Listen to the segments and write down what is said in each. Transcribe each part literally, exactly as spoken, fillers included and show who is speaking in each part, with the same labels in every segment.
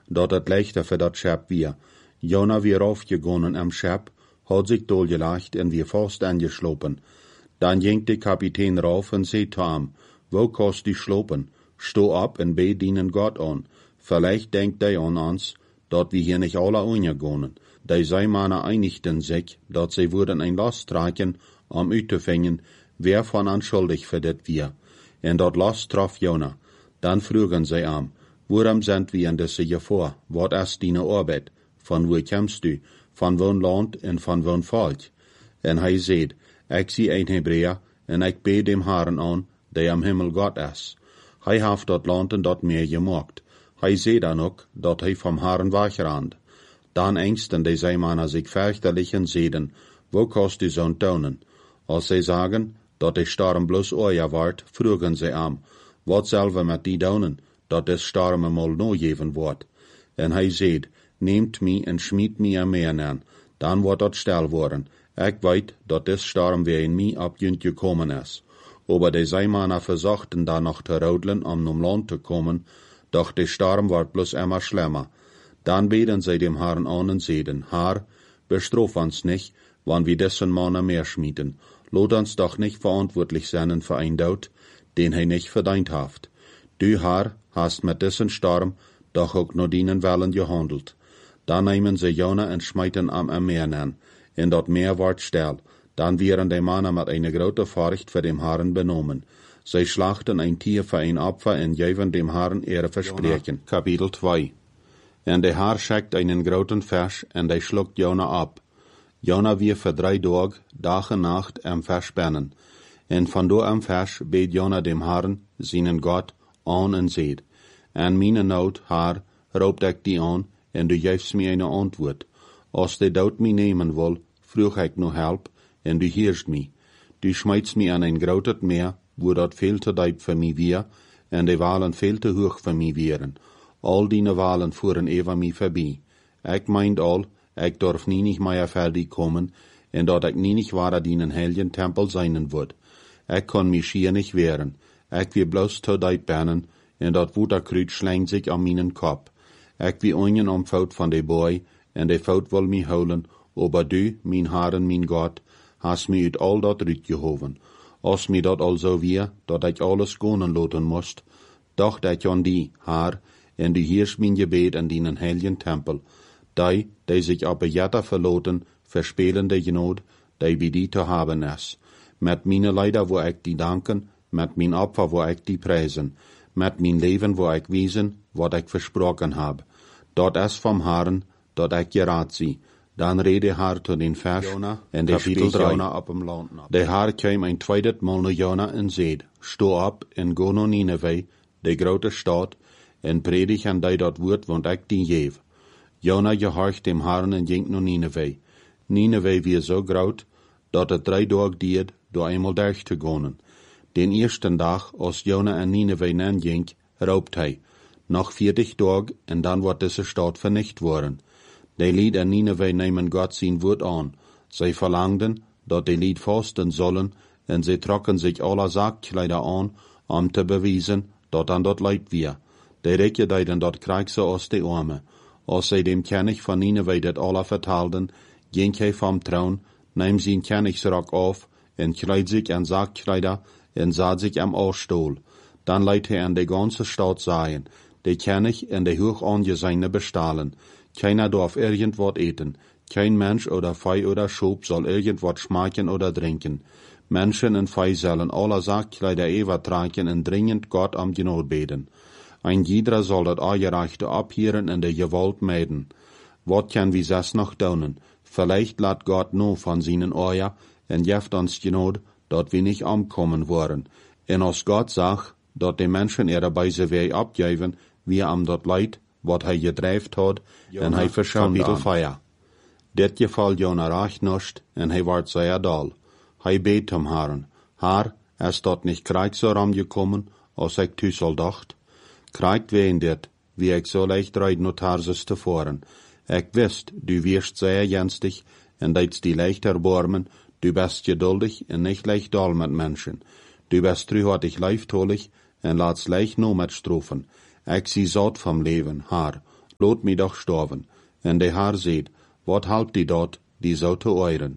Speaker 1: dat het leichter für dat Schep wir. Jona wir raufgegangen am Schep, hat sich dolgelacht en wir fast angeslopen. Dann ging de Kapitän rauf en zei zu ihm, wo kost die slopen? Sto ab en bed dienen Gott an. Vielleicht denkt dei an uns, dat wir hier nicht alle ungegangen. Dei sei mannen einigten sich, dat sie würden ein Last tragen, um uitzufangen, wer von an schuldig für det wir. En dat Last traf Jona. Dann frugen sie am, worum sind wir in diese Gefahr? Wat ist deine Arbeit? Von wo kommst du? Von wo'n Land en von wo'n Volk? En hij zei, ik zie een Hebreer, en ik bid dem Herrn an, der am Himmel Gott is. Hij heeft dat land en dat meer gemaakt. Hij zei dan ook, dat hij vom Herrn wegrand. Dan engsten de Zeemannen zich fürchterlich en zeiden, wo kost du zo'n tonen? Als zij sagen, dat de storm bloß euer wordt, vroegen zij am, wat zullen we met die doen, dat des storm mal no geven wordt? En hij zei, neemt mij en schmied mij am Meer aan, dan wordt dat stil worden. Ik weet, dat des storm weer in mij op junt gekomen is. Aber de Zeemannen versuchten dan noch te rodeln, om om land te komen, doch de storm wordt bloß immer schlimmer. Dan beten zij dem Herrn an en zeiden, Herr, bestraf uns nicht, wann wir dessen Mann mehr schmieden. Lot uns doch nicht verantwortlich sein für ein Tod, den hij nicht verdient haft. Du, Herr, hast mit dessen Storm doch auch nur dienen Wellen gehandelt. Dan nehmen sie Jona en schmeiten am Meer an, en dat Meer ward still. Dan wären die Mannen mit einer großen Furcht für dem Herrn benommen. Sie schlachten ein Tier für ein Opfer en geven dem Herrn ihre Versprechen. Jona, Kapitel zwei. En de Herr schickt einen großen Fisch, en de schluckt Jona ab. Jona wir für drei Tage, Tag und Nacht am Fisch bannen. En von do am Fisch bet Jona dem Herrn, seinen Gott, an en seed. En meine Not, Herr, roept ik die an, en du geefst mir eine Antwort. Als de dood mij nemen wil, vroeg ik no help, en du heerst mij. Du schmeitst mij aan een groot meer, wo dat veel te diep voor mij weer, en de walen veel te hoog voor mij wären. Al die walen fuhren over mij voorbij. Ik meint al, ik durf nie nicht mehr fertig kommen, en dat ik nie nicht waar die een heiligen Tempel zijn wordt. Ik kon mich schier nicht wehren. Ik wie bloß te diep bannen, en dat Wutterkruid schlägt sich an meinen Kopf. Ik wie ongen am Fout van de boy, en de Fout wil mij houden, aber du, mijn Herren, mijn Gott, hast mij uit al dat uitgehoven. Als mij dat al zo weer, dat ik alles gonen loten moest, dacht ik aan die, Herr, en du hierst mijn gebet an dienen heiligen Tempel. Die, die sich aber jeder verloten, verspelen de genot, die wie die te haben is. Met meine Leider wo ik die danken, met mijn Opfer wo ik die prijzen, met mijn leven wo ik wiesen, wat ik versprochen hab. Dat is vom Herrn, dat ik geraad zie. Dan rede Herr zu den Vers, en de Kapitel Jona op hem land. De Herr kwam een tweede mal naar Jona en zeid, sto op en go naar Nineveh, de grote stad, en predig aan die dat woord, want ik die geef. Jona gehorcht dem Herrn en ging naar Nineveh. Nineveh weer zo groot, dat het drie dagen duurde, door eenmaal durch te gaan. Den eersten dag, als Jona en Nineveh nan ging, roopt hij, nog veertig dagen, en dan wordt deze stad vernicht worden. De lied en Nineveh nemen Gott zijn woord aan. Zij verlangden, dat de lied vasten zullen, en zij trokken zich alle Saakkleider aan, om te bewijzen, dat aan dat leid weer. De rijken deiden dat krijg ze als de arme. Als zij dem König van Nineveh dat alle vertaalden, ging hij vom troon, neem zijn Königsrock auf, en kleid zich aan Saakkleider, en zat zich am Ausstuhl. Dan leidt hij aan de ganze Stadt sagen, de König en de Hochangesehene bestahlen. Keiner darf irgendwas eten. Kein Mensch oder Vieh oder Schub soll irgendwas schmecken oder trinken. Menschen und Vieh sollen alle Saakkleider ewig tragen und dringend Gott am Genot beten. Ein jeder soll dat Angerechte abhören und de Gewalt meiden. Wat kann wir das noch tun? Vielleicht lässt Gott nur von seinen Eier und jeft uns Genot, dat wir nicht umkommen wollen. En als Gott sagt, dat de Menschen ihre Beise Weg abgeben, wie am dat Leid, wat hij gedrijft had, en hij verschoont Kapitel vier. Dit geval Jona recht nicht, en hij wordt zeer dal. Hij beet zum Herrn, Herr, is dat nicht krijgt zo ram gekommen, als ik tu zal dacht? Krijgt ween dit, wie ik zo leicht rijd naar Tarsus tevoren. Ik wist, du wirst zeer jenstig, en deitst die leicht erbarmen, du bist geduldig en nicht leicht dal mit Menschen. Du bist trühartig leiftolig, en laatst leicht no met strofen. Ik zie zat vom Leben, Herr. lot mi doch storven. En de haar seet, wat halpt die dort, die zou te euren.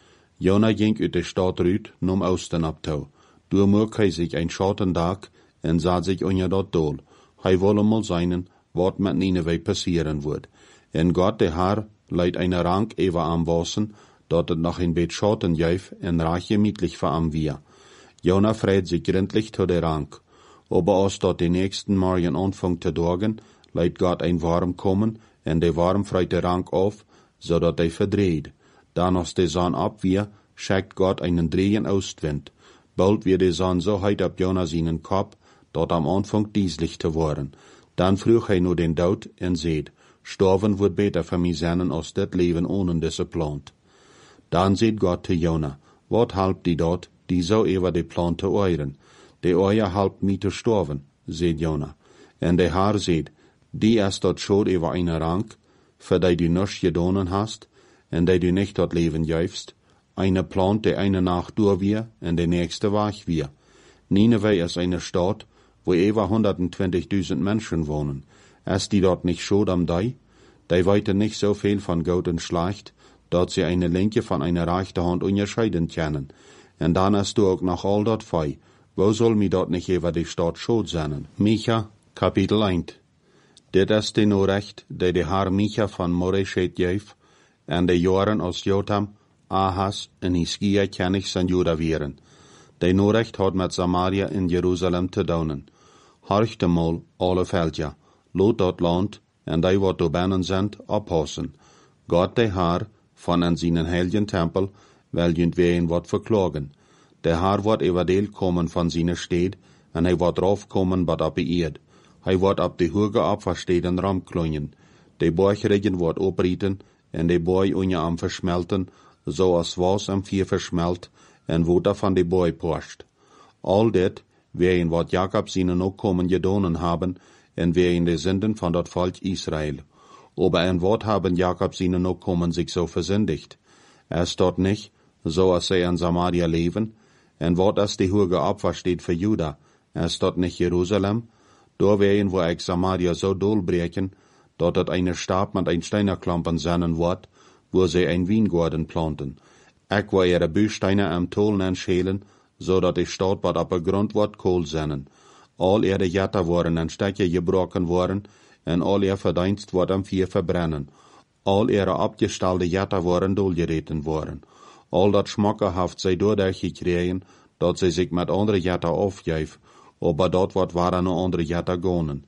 Speaker 1: Jona ging uit de stad ruut, num Osten abtau. Door moek hij zich een schoten dag, en zat zich onder dat dool. Hij wolle mal seinen, wat met Nineveh passieren wordt. En God de haar leidt eine rank ewa am wassen, dat het nog een beetje schoten juif en raach gemütlich voor am wir. Jona freit sich gründlich zu der rank. Aber als dort die nächsten Morgen anfängt zu dorgen, leidt Gott ein warm kommen, en de warm freit de rank auf, zodat hij verdreht. Dan als de zon abwehr, schickt Gott einen drehen Ostwind. Bald wird de zon so heit ab Jona seinen Kopf, dat am Anfang dieslich te worden. Dan vroeg hij nur den Dood en zeet, storven wordt beter voor mij zijn als dit leven ohne deze plant. Dan zeet God te Jona, wat helpt die dort, die zo ever de plant te euren? De euer helpt mij te storven, zeet Jona. En de haar zeet, die is dat schuld ever eine rank, voor die du nisch gedonen hast, en die du nicht dat leven juifst, eine plant de eine Nacht door wir, en de nächste wach wir. Nineveh is eine Stadt, wo ever hundertzwanzigtausend Menschen wohnen. Ist die dort nicht schuld am Dei? Die weiten nicht so viel von Gott und Schlecht, dort sie eine linke von einer rechten Hand unterscheiden können. En dann hast du auch noch all dort fei. Wo soll mi dort nicht ever die Stadt schuld sein? Micha, Kapitel eins. Dit is de Norecht, die de haar Micha van Moreshet geef, en de jaren als Jotam, Ahas en Hiskia kennig zijn Juda vieren. De Norecht had met Samaria in Jeruzalem te doen. Harchte mal alle veldja, lood dat land, en die wat door binnen zijn, oppassen. God de haar, van en zijn heiligen tempel, welgend ween wat verklagen. De haar wordt everdeel komen van zijn stad, en hij wordt raufkomen wat op de eerd. Hij wordt op de hoge opversteden ramklonjen. De borgregen wordt oprieten, en de boy onder am versmelten, zoals was am vier versmelt, en water van de boy porscht. Al dit, wegen wat Jacob zijn ook komen gedonen haben, en wegen de Sünden van dat Volk Israel. Aber en wat haben Jacob zijn ook komen sich so versündigt? Es dort nicht, so als sie in Samaria leben, en wat als de hoge Opfer steht für Juda, es dort nicht Jerusalem, door wegen wo ich Samaria so dolbreken, dort het eine Stab mit ein Steinerklampen sennen wordt, wo sie ein Weingarten planten. Ich wo ihre Büsteine am Tollen schälen, so dat die Stadt wat op de grond wordt kool zennen. Al ihre Jatter worden en Stekke gebroken worden, en al ihr Verdienst wordt am vier verbrennen. Al ihre abgestalde Jatter worden dolgereten worden. Al dat schmackerhaft zij doordat gekregen, dat zij zich met andere Jatter aufgeef, aber dort wordt waren no andere Jatter gonen.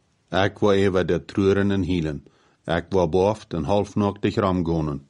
Speaker 1: Ik wil even de treuren en hielen. Ik wil boft en halfnachtig ramgonen.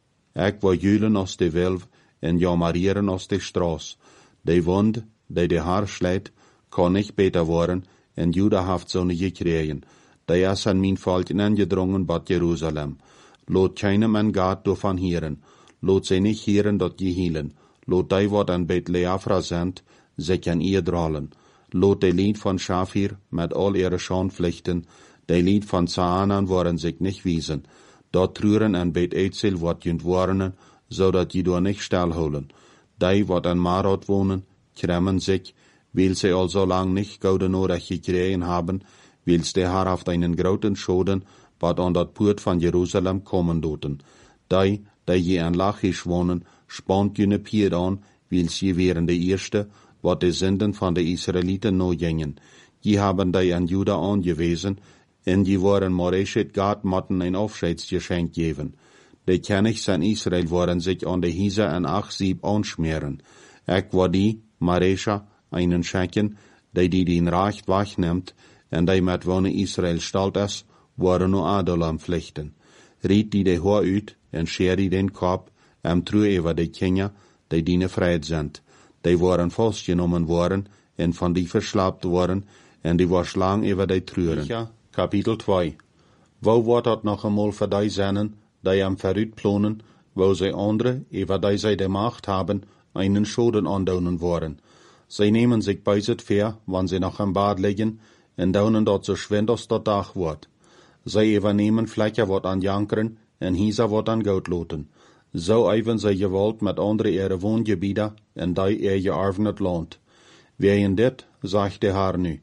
Speaker 1: Ik wil julen als de wilf en jamarieren als de straas. De wond, die de haar slijt, kan niet beter worden, en Juda heeft zo'n gekregen. Die is aan mijn volk ingedrongen bad Jeruzalem. Laat keine man gaat door van hieren. Laat zij niet hieren dat je hielen. Laat die wat aan bet Leafra zendt, zich aan ihr dralen. Laat de lied van Schafir met al ihre Schandpflichten, de lied van Zaanan worden zich nicht wiesen. Dort trüren en bet Etzel wat jünd warnen, zodat je door nicht stilholen. Die wat aan Marot wohnen, kremmen sich, weil sie al so lang nicht gouden Norecht gekregen haben, weil sie haar auf einen groten Schoden, wat an dat Poort van Jerusalem kommen doten. Die, die je aan Lachisch wohnen, spant jene Pier an, weil sie wären de Erste, wat de Sünden van de Israeliten no gingen. Die haben die an Juda angewiesen, en die waren Moreshet Gad motten ein Aufscheidsgeschenk geben. De Kenigs an Israel waren sich an de Hise en Achsieb anschmieren. Ik war die, Maresha, einen Schenken, die die den Reich wachnimmt, en die met wonen Israel stalt is, waren no Adolam pflichten. Riet die de Haar uit, en scher die den Kopf, en true over de Kinder, die diene vrijheid sind. Die waren vastgenomen worden, en van die verslaapt worden, en die was lang over die treuren. Ja, Kapitel twee. Wo wordt dat nog eenmaal voor die zinnen, die am verruut plonen, wo zij andere, over die zij de macht haben, einen Schoden andonen worden. Zij nemen zich bij het ver, wanneer zij nog im Bad liggen, en donen dat zo schwind als dat dag wordt. Zij overnemen vlekken wat aan jankeren, en hiezer wat aan goud loten. Zo even zij gewalt met andere ihre woongebieden, en die ihr geërven het land. Wegen dit, zegt de haar nu,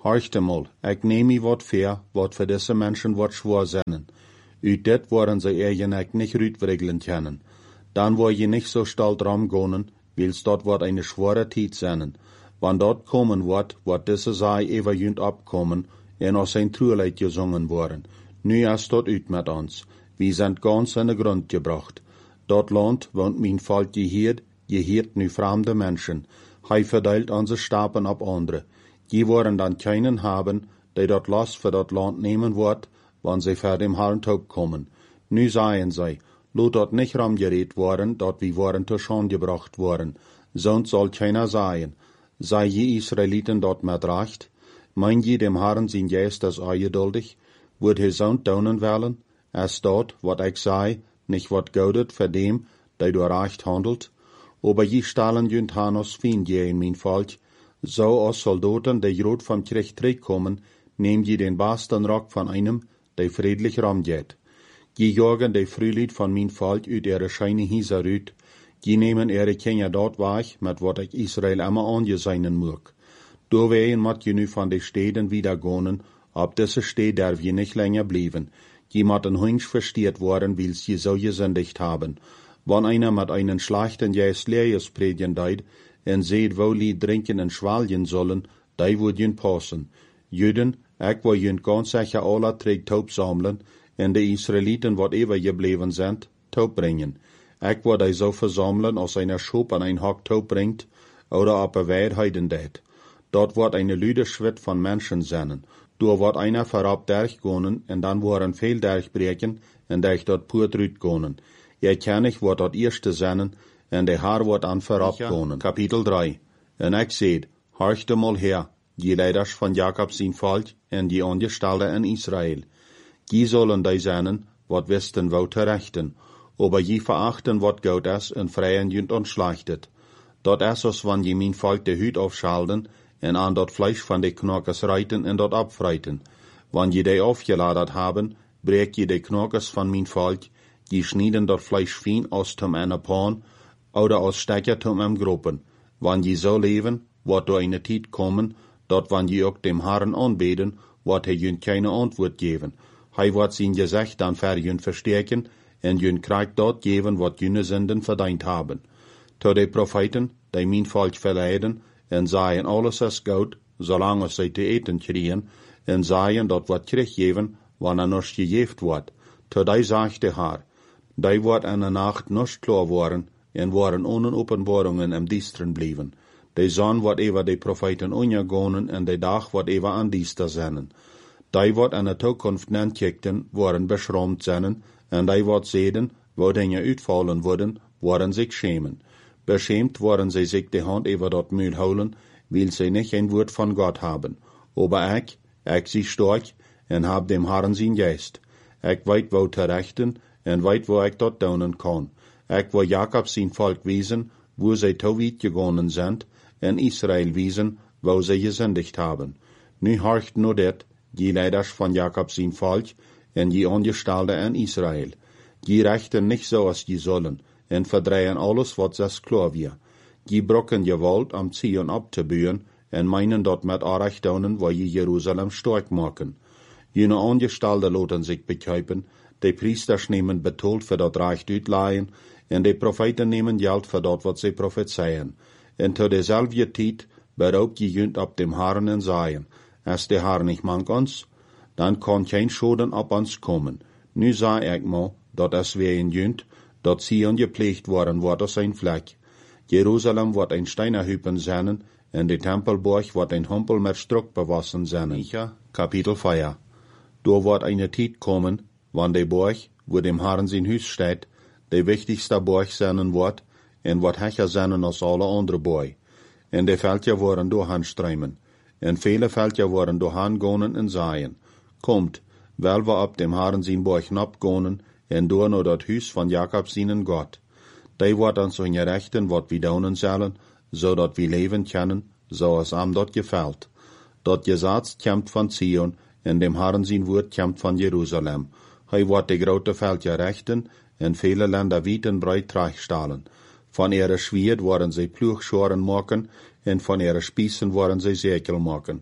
Speaker 1: Horchte mal, ik neem i wat fair, wat für diese Menschen wat schwor sennen. Uit dit worden ze eigenlijk nicht uitwriggelen können. Dan word je nicht so stalt ramgonen, wils dort wordt eine schwere tijd zijn. Wann dort komen wordt, wordt diese Saai ever junt abkommen, en aus zijn truurleid gezongen worden. Nu is dort uit met ons. Wir sind ganz in de grond gebracht. Dort Land woont mijn volk geheerd, geheerd nu fremde Menschen. Hij verdeelt onze Stapen op andere. Die worden dan keinen haben, die dort Last für dort Land nehmen wordt, wann sie vor dem Herrn taub kommen. Nu seien sie, lot dort nicht ramgeredet worden, dort wie worden zur Schande gebracht worden. Sonst soll keiner sein. Sei je Israeliten dort mit Recht? Mein je dem Herrn sein Geist das ungeduldig? Wird er sonst daunen wollen? Es dort, wat ich sei, nicht wat gaudet für dem, der du recht handelt? Aber je stellen jünt Hanos Fiend je in mein Volk, so als Soldaten, die rot vom Krieg zurückkommen, nehm je den besten Rock von einem, der friedlich ramgeht. Je jagen de Frühlied von mein Volk uit ihre scheine Hieser uit, je nehmen ihre Kinder dort weg, mit wat ich Israel immer angeseinen mag. Du wehen mat je nu von de Städten wieder gonen, ab diese Städte darf je nicht länger blieben. Je mat ein Hunsch versteht worden, wils je so gesündigt haben. Wann einer mit einen schlechten Geist Leers predigen deit, en seht, wo die trinken en schwalgen sollen, die würd jün passen. Jüden, ik wil jün ganz sicher alle trägt taub sammeln, en de Israeliten, wat ever gebleven sind, taub bringen. Ik wil die so versammeln, als einer Schop an ein Hack taub bringt, oder op een weid heiden deed. Dort wordt eine lüde Schritt von Menschen zijn. Door wordt einer verab durchgonen, en dan worden veel durchbreken, en durch dort pur drütgonen. Je ken ich wat dort erste zijn, en de haar wordt an verab gonen. Kapitel drei. En ik zeid, horchte mal her, die leiders van Jakob zijn volk, en die ongestalde in Israel. Die sollen die zijn, wat wisten wou terechten, aber je verachten wat goud is, en vrijen junt ontslachtet. Dat is als wann je mijn volk de huid aufschalden, en aan dat Fleisch van de knokkers reiten en dat abfreiten. Wann je die aufgeladert haben, breek je de knokkers van mijn volk, je schnieden dat Fleisch fien aus tom eine Pan, oder aus Stecker tom em Gruppen. Wann je so leben, wat door eine tijd kommen, dat wann je ook dem Herrn anbeten, wat hij jun keine Antwort geven. Hij wordt zijn gezegd dan ver jun versterken, en jun krijgt dat geven wat june zinden verdient haben. To de Propheten, die mijn volk verleiden, en zeien alles is goed, zolang zij te eten kriegen, en zeien dat wat teruggeven, wanneer nog gegeven wordt. To die zegt de Heer, die wordt in de nacht nog klaar worden, en worden ohne openbarungen im Diestren blijven. De zon wordt even de Propheten ondergonen, en de dag wordt even aan Diester zijn. Die wordt in de toekomst nenkijkten, worden beschroomd zijn, en die wordt zeden, wo dingen uitvallen worden, worden zich schämen. Beschämt worden sie sich die Hand über dort Mühl holen, weil sie nicht ein Wort von Gott haben. Aber ich, ich sie stark, en hab dem Herrn sein Geist. Ich weit wo terechten, en weit wo ich dort daunen kann. Ich will Jakob sein Volk wiesen, wo sie to weit gegangen sind, en Israel wiesen, wo sie gesündigt haben. Nu horcht nur det, die Leiders von Jakob sein Volk, en die Angestellte in Israel. Die rechten nicht so, als die sollen, en verdrehen alles, wat zes klar wir. Die brocken Gewalt am Zion abzubühen, en meinen dort mit Arach daunen, wo je Jerusalem stark machen. Jene Angestellte loten sich bekäupen, die Priesters nehmen Betold für dort Reich uitleihen, en die Propheten nehmen Geld für dort, wat sie prophezeien. En zu derselbe Tijd beraubt je jünt ab dem Herrn en seien, als der Herr nicht mank uns, dann kann kein Schoden ab uns kommen. Nu sei ich mal, dat es wir in jünt, dat Zion gepflegt worden wordt als een vlek. Jerusalem wordt een steinerhüpen zijn, en de Tempelborg wordt een humpel met struk bewassen zijn. Micha, Kapitel vier. Door wordt eine tijd komen, wann de borg, wo dem Herrn zijn huis steht, de wichtigste borg zijn wordt, en wordt hecher zijn als alle andere borg. En de veldje worden doorhanstrijmen, en vele veldje worden doorhangonen en zaaien. Komt, wel we op dem Herrn zijn borg napgonen, en door naar dat huis van Jakob zijn God. Die wordt ons hun rechten wat we daunen zullen, zodat we leven kunnen, zoals am dat gefällt. Dat Gesetz komt van Zion, en dem Herrn zijn woord komt van Jerusalem. Hij wordt de grote veldje rechten, en vele Länder weit en breit trachstalen. Van ihre Schwert worden sie Ploegschoren maken, en van ihre Spießen worden sie Säkel maken.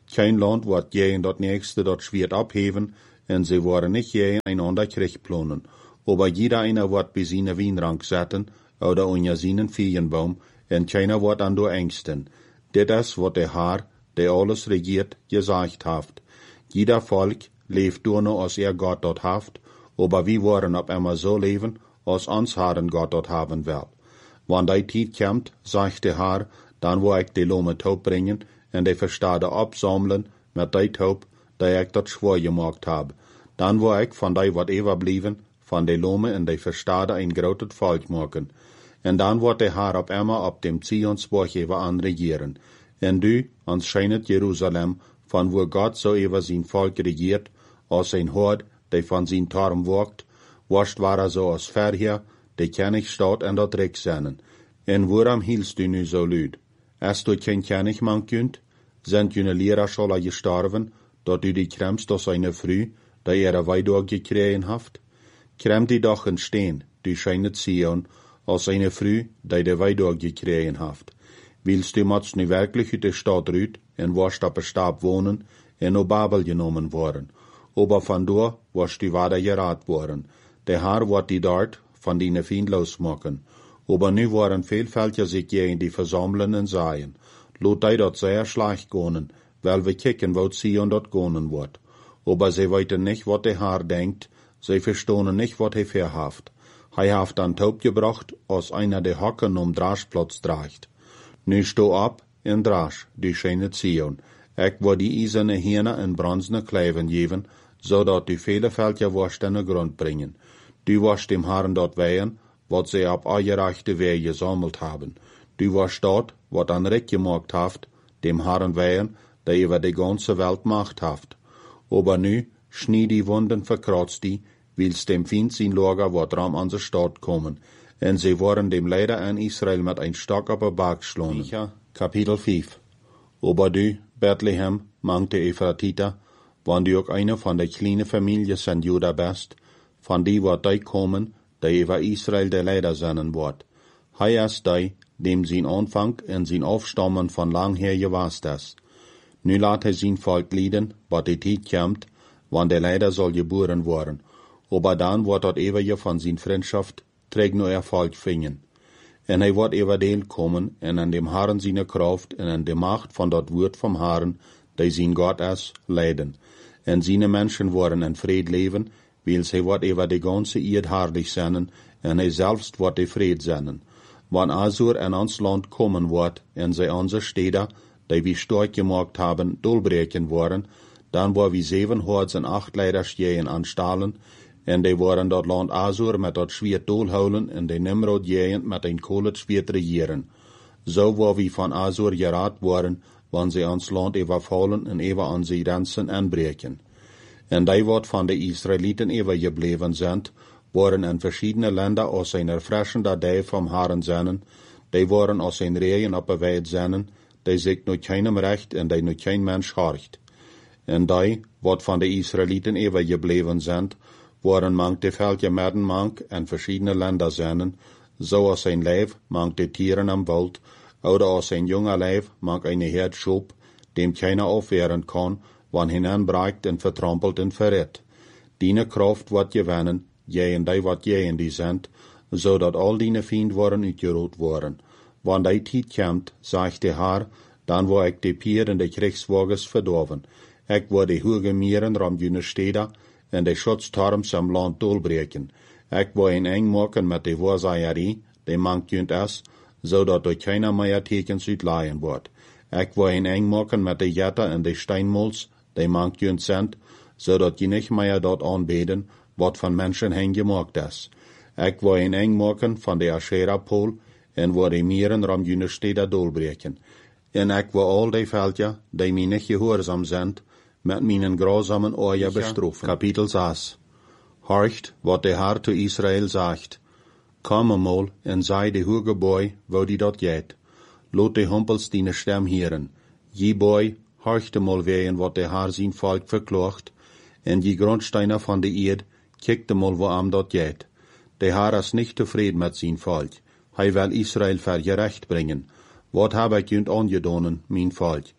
Speaker 1: Kein Land wordt je in dat nächste dat schwert abheven, en sie worden nicht je einander kriegplonen. Aber jeder einer wordt bei seine Wienrank zetten, oder unter seinen Feienbaum, en keiner wordt an du ängsten. Dit is wat der Herr, der alles regiert, gesagt haft. Jeder Volk leeft door nur als er Gott dort haft, aber wir wollen op einmal so leben, als uns Herren Gott dort haben will. Wann die Zeit kommt, sagt der Herr, dann wo ich die Lome Taub bringen, en die Verstade absammeln, mit die Taub, die ich dort schwor gemacht hab. Dann wo ich von die wat überblieben, von die Lome en die Verstade ein großes Volk machen. En dan wordt der Herr op einmal op dem Zionsborg über an regieren. En du, ans scheinet Jerusalem, von wo Gott so über sein Volk regiert, als sein Hort, der von sein Turm wogt, wascht war er so als Verheer, der König staat en dat Reck seinen. En woran hielst du nu so lüd? Hast du kein König man kunt? Sind jene Lehrer schon gestorben, dat du die kremst aus eine Früh, da ihre Weidog gekriegen haft? Krem die doch en Steen, du scheinet Zion, als eine Früh, die de Weidog gekriegen haft. Willst du mats nu wirklich uit de Stadt rüt, en warst op een Stab wohnen, en op Babel genommen worden. Aber von dort warst du weiter gerat worden. Der Herr wird die dort von deine Feind losmachen. Aber nu waren vielfältiger sich gegen die Versammlungen seien. Lot die dort sehr schlecht gehen, weil wir kicken, wo Zion dort gehen wird. Aber sie weiten nicht, was der Herr denkt, sie verstehen nicht, was er verhaft. Er hat dann Taub gebracht, als einer der Hocken um Draschplatz trägt. Nu steh ab en Drasch, die schöne Zion. Ich will die eiserne Hirne en bronzene Kleiven geben, zodat die viele Felder wirst in den Grund bringen. Du wirst dem Herrn dort weihen, wat sie ab eugerechte Wehe gesammelt haben. Du wirst dort, wat an Reck gemacht haft, dem Herrn weihen, der über die ganze Welt Macht haft. Aber nu, schnie die Wunden verkratzt die, willst dem Feind sein Lager wat ram an der Stadt kommen. En sie waren dem Leider an Israel mit ein Stock auf den Berg geschlagen. Micha, Kapitel fünf. Aber du, Bethlehem, mangte Ephratita, wann du auch eine von der kleinen Familie von Juda bist, von die wird die kommen, die über Israel der Leider sein wird. Hei ist die, dem sein Anfang und sein Aufstammen von lang her gewast ist. Nu lat er sein Volk leiden, was die Zeit kommt, wann der Leider soll geboren worden. Aber dann wird dort ewige von sein Freundschaft trägt nur Erfolg fingen. En hij wordt everdeel kommen, en an dem Herrn seine Kraft, en an der Macht von dort Wort vom Herrn, der sein Gott ist, leiden. En seine Menschen worden in Fried leben, weil sie wird über die ganze Erde herrlich sein, en hij selbst wird die Fried sein. Wann Asur in ons Land kommen wird, en sie unsere Städte, die wir stark gemacht haben, durchbrechen worden, dann war wie sieben Hords und acht Leider stehen anstallen, en die waren dat Land Asur met dat Schwert doorhouden en de Nimrod jegend met een kolet Schwert regieren. Zo waar wie van Asur geraad worden, wann sie ons Land überfallen en even an sie Grenzen anbreken. En die wat van de Israeliten even gebleven sind, waren in verschiedene Länder aus een erfrischender Dei vom Herrn sennen, die waren aus een Regen op de Welt sennen, die sich nur keinem recht en die nur kein Mensch horcht. En die, wat van de Israeliten even gebleven sind, waren mank de Völker Merden mank en verschiedene Länder sennen, so als ein Leib mank de Tieren am Wald, oder als ein junger Leib mank eine Herd Schub, dem keiner aufwehren kann, wann hinanbreicht en vertrampelt en verrät. Diene Kraft wat gewinnen, je en die wat je en die sind, so dat all diene Fiend waren uitgeroot worden. Wann die Tijd komt, sagt der Herr, dann wo ik de Pier en de Kriegswagens verdorven. Ik wo de hoge Mieren ram jene Städte, en de Schutzturms am Land doorbreken. Ik wil een eng maken met de waarzaaierie, die mank junt is, zodat door keiner meer tekens uitlaaien wordt. Ik wil een eng maken met de jetten en de steinmols, die mank junt zijn, zodat je niet meer dort aanbeden, wat van mensen heen gemaakt is. Ik wil een eng maken van de Asherah-pool, en waar de mieren ram jene steden doorbreken. En ik wil al die velden, die mij niet gehoorzaam zijn, met mijn grausamen oorje bestroffen. Kapitel zes. Horcht, wat de Herr zu Israel sagt. Kom eenmaal en sei de hoge boy, wo die dat jet. Lot de humpels die stem hieren. Je boy, horcht eenmaal ween wat de Herr zijn volk verklaagt, en je grondsteiner van de eerd, kijkt eenmaal wo am dat jet. De Herr is niet tevreden met zijn volk. Hij wil Israel vergerecht brengen. Wat heb ik junt aangedonen, mijn volk?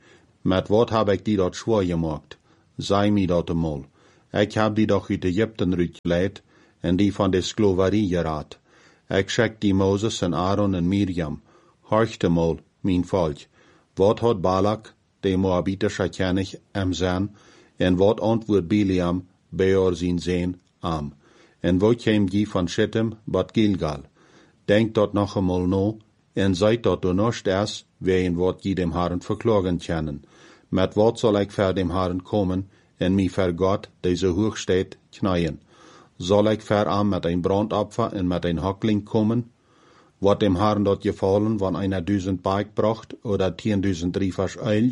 Speaker 1: Met wat heb ik die dat schwer gemaakt? Sei mi dat emol. Ik heb die doch uit Egypten uitgeleid en die van de skloverie geraad. Ik schik die Moses en Aaron en Miriam. Horcht emol, mijn volk. Wat had Balak, de Moabitische König, am zijn, en wat antwoord Biliam, Beor zijn zeen, am. En wat kwam die van Shittim, bat Gilgal. Denk dat nog eenmaal no, en zijt dat du nicht is, ween wat je dem Herren verklagen kennen. Met wat zal ik ver dem Herren komen, en mi ver God, deze hoog steht, knien? Zal ik ver aan met een brandopfer en met een hakling komen? Wat dem Herren dat gevallen, van einer duizend Berg bracht, oder tienduizend riefers Eil?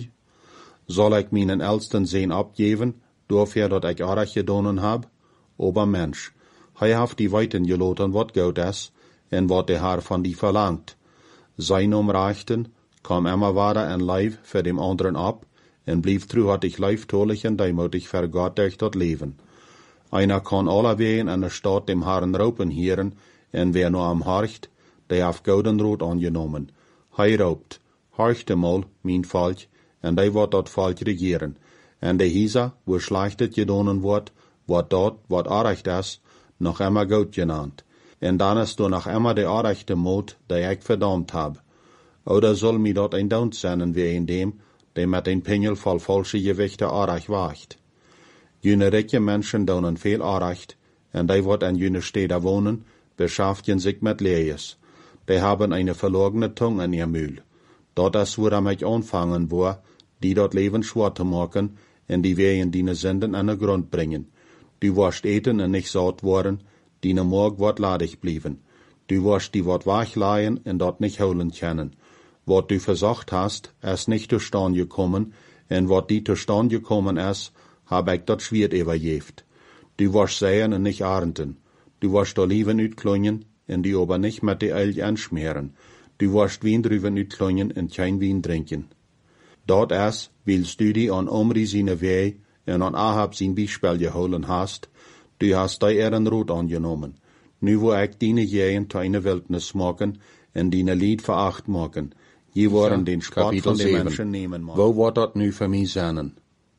Speaker 1: Zal ik mijn elsten zeen abgeven, doorver dat ik arg gedonen heb? Ober Mensch, hij heeft die weiten geloten wat goed is, en wat de Herr van die verlangt. Zijn omreichten, kwam immer wader en lijf voor dem anderen ab, en blieb truhartig lieftolig en deimotig voor God durch dat leven. Einer kan alle ween en de stad dem Herren roepen hieren, en wer nur am horcht, der heeft gouden rood aangenomen. Hij roept, horcht emol, mijn volk, en die wordt dat volk regieren. En de Hisa, wo schlechtet gedonen wordt, wordt dat, wat arecht is, nog immer goed genannt. En dan is du nog immer de arechte moed, die ik verdammt heb. Oder soll mi dat een daunt zijn wie een dem, die met een pingel vol falsche gewichte arech wacht. Jene rijke mensen doen veel arecht, en die wat in jene steden wonen, beschaffen zich met lees. Die haben eine verlogene Tung in ihr Mühl. Dat is woran ich anfangen war, die dat Leben schwer te maken, en die wehen die Sünden an den Grund bringen. Du wirst eten en nicht satt worden, die morg wat ladig blieben. Du wirst die wat wegleihen en dat nicht holen können. Wat du versucht hast, ist nicht zustande gekommen, en wat die zustande gekommen ist, hab ich dat schwert überjeft. Du wirst säen en nicht ernten. Du wirst Oliven uitklonjen, en die aber nicht mit de Öl anschmieren. Du wirst Wein drüber uitklonjen en kein Wein trinken. Dat is, willst du die an Omri seine Weh en an Ahab sein Beispiel geholen hast, du hast die Ehren Rot angenommen. Nu wo ich deine Jähen zu einer Wildnis machen, en deine Lied veracht machen. Je worden den Spott von den Menschen nehmen mag. Wo wordt dat nu für mich sein?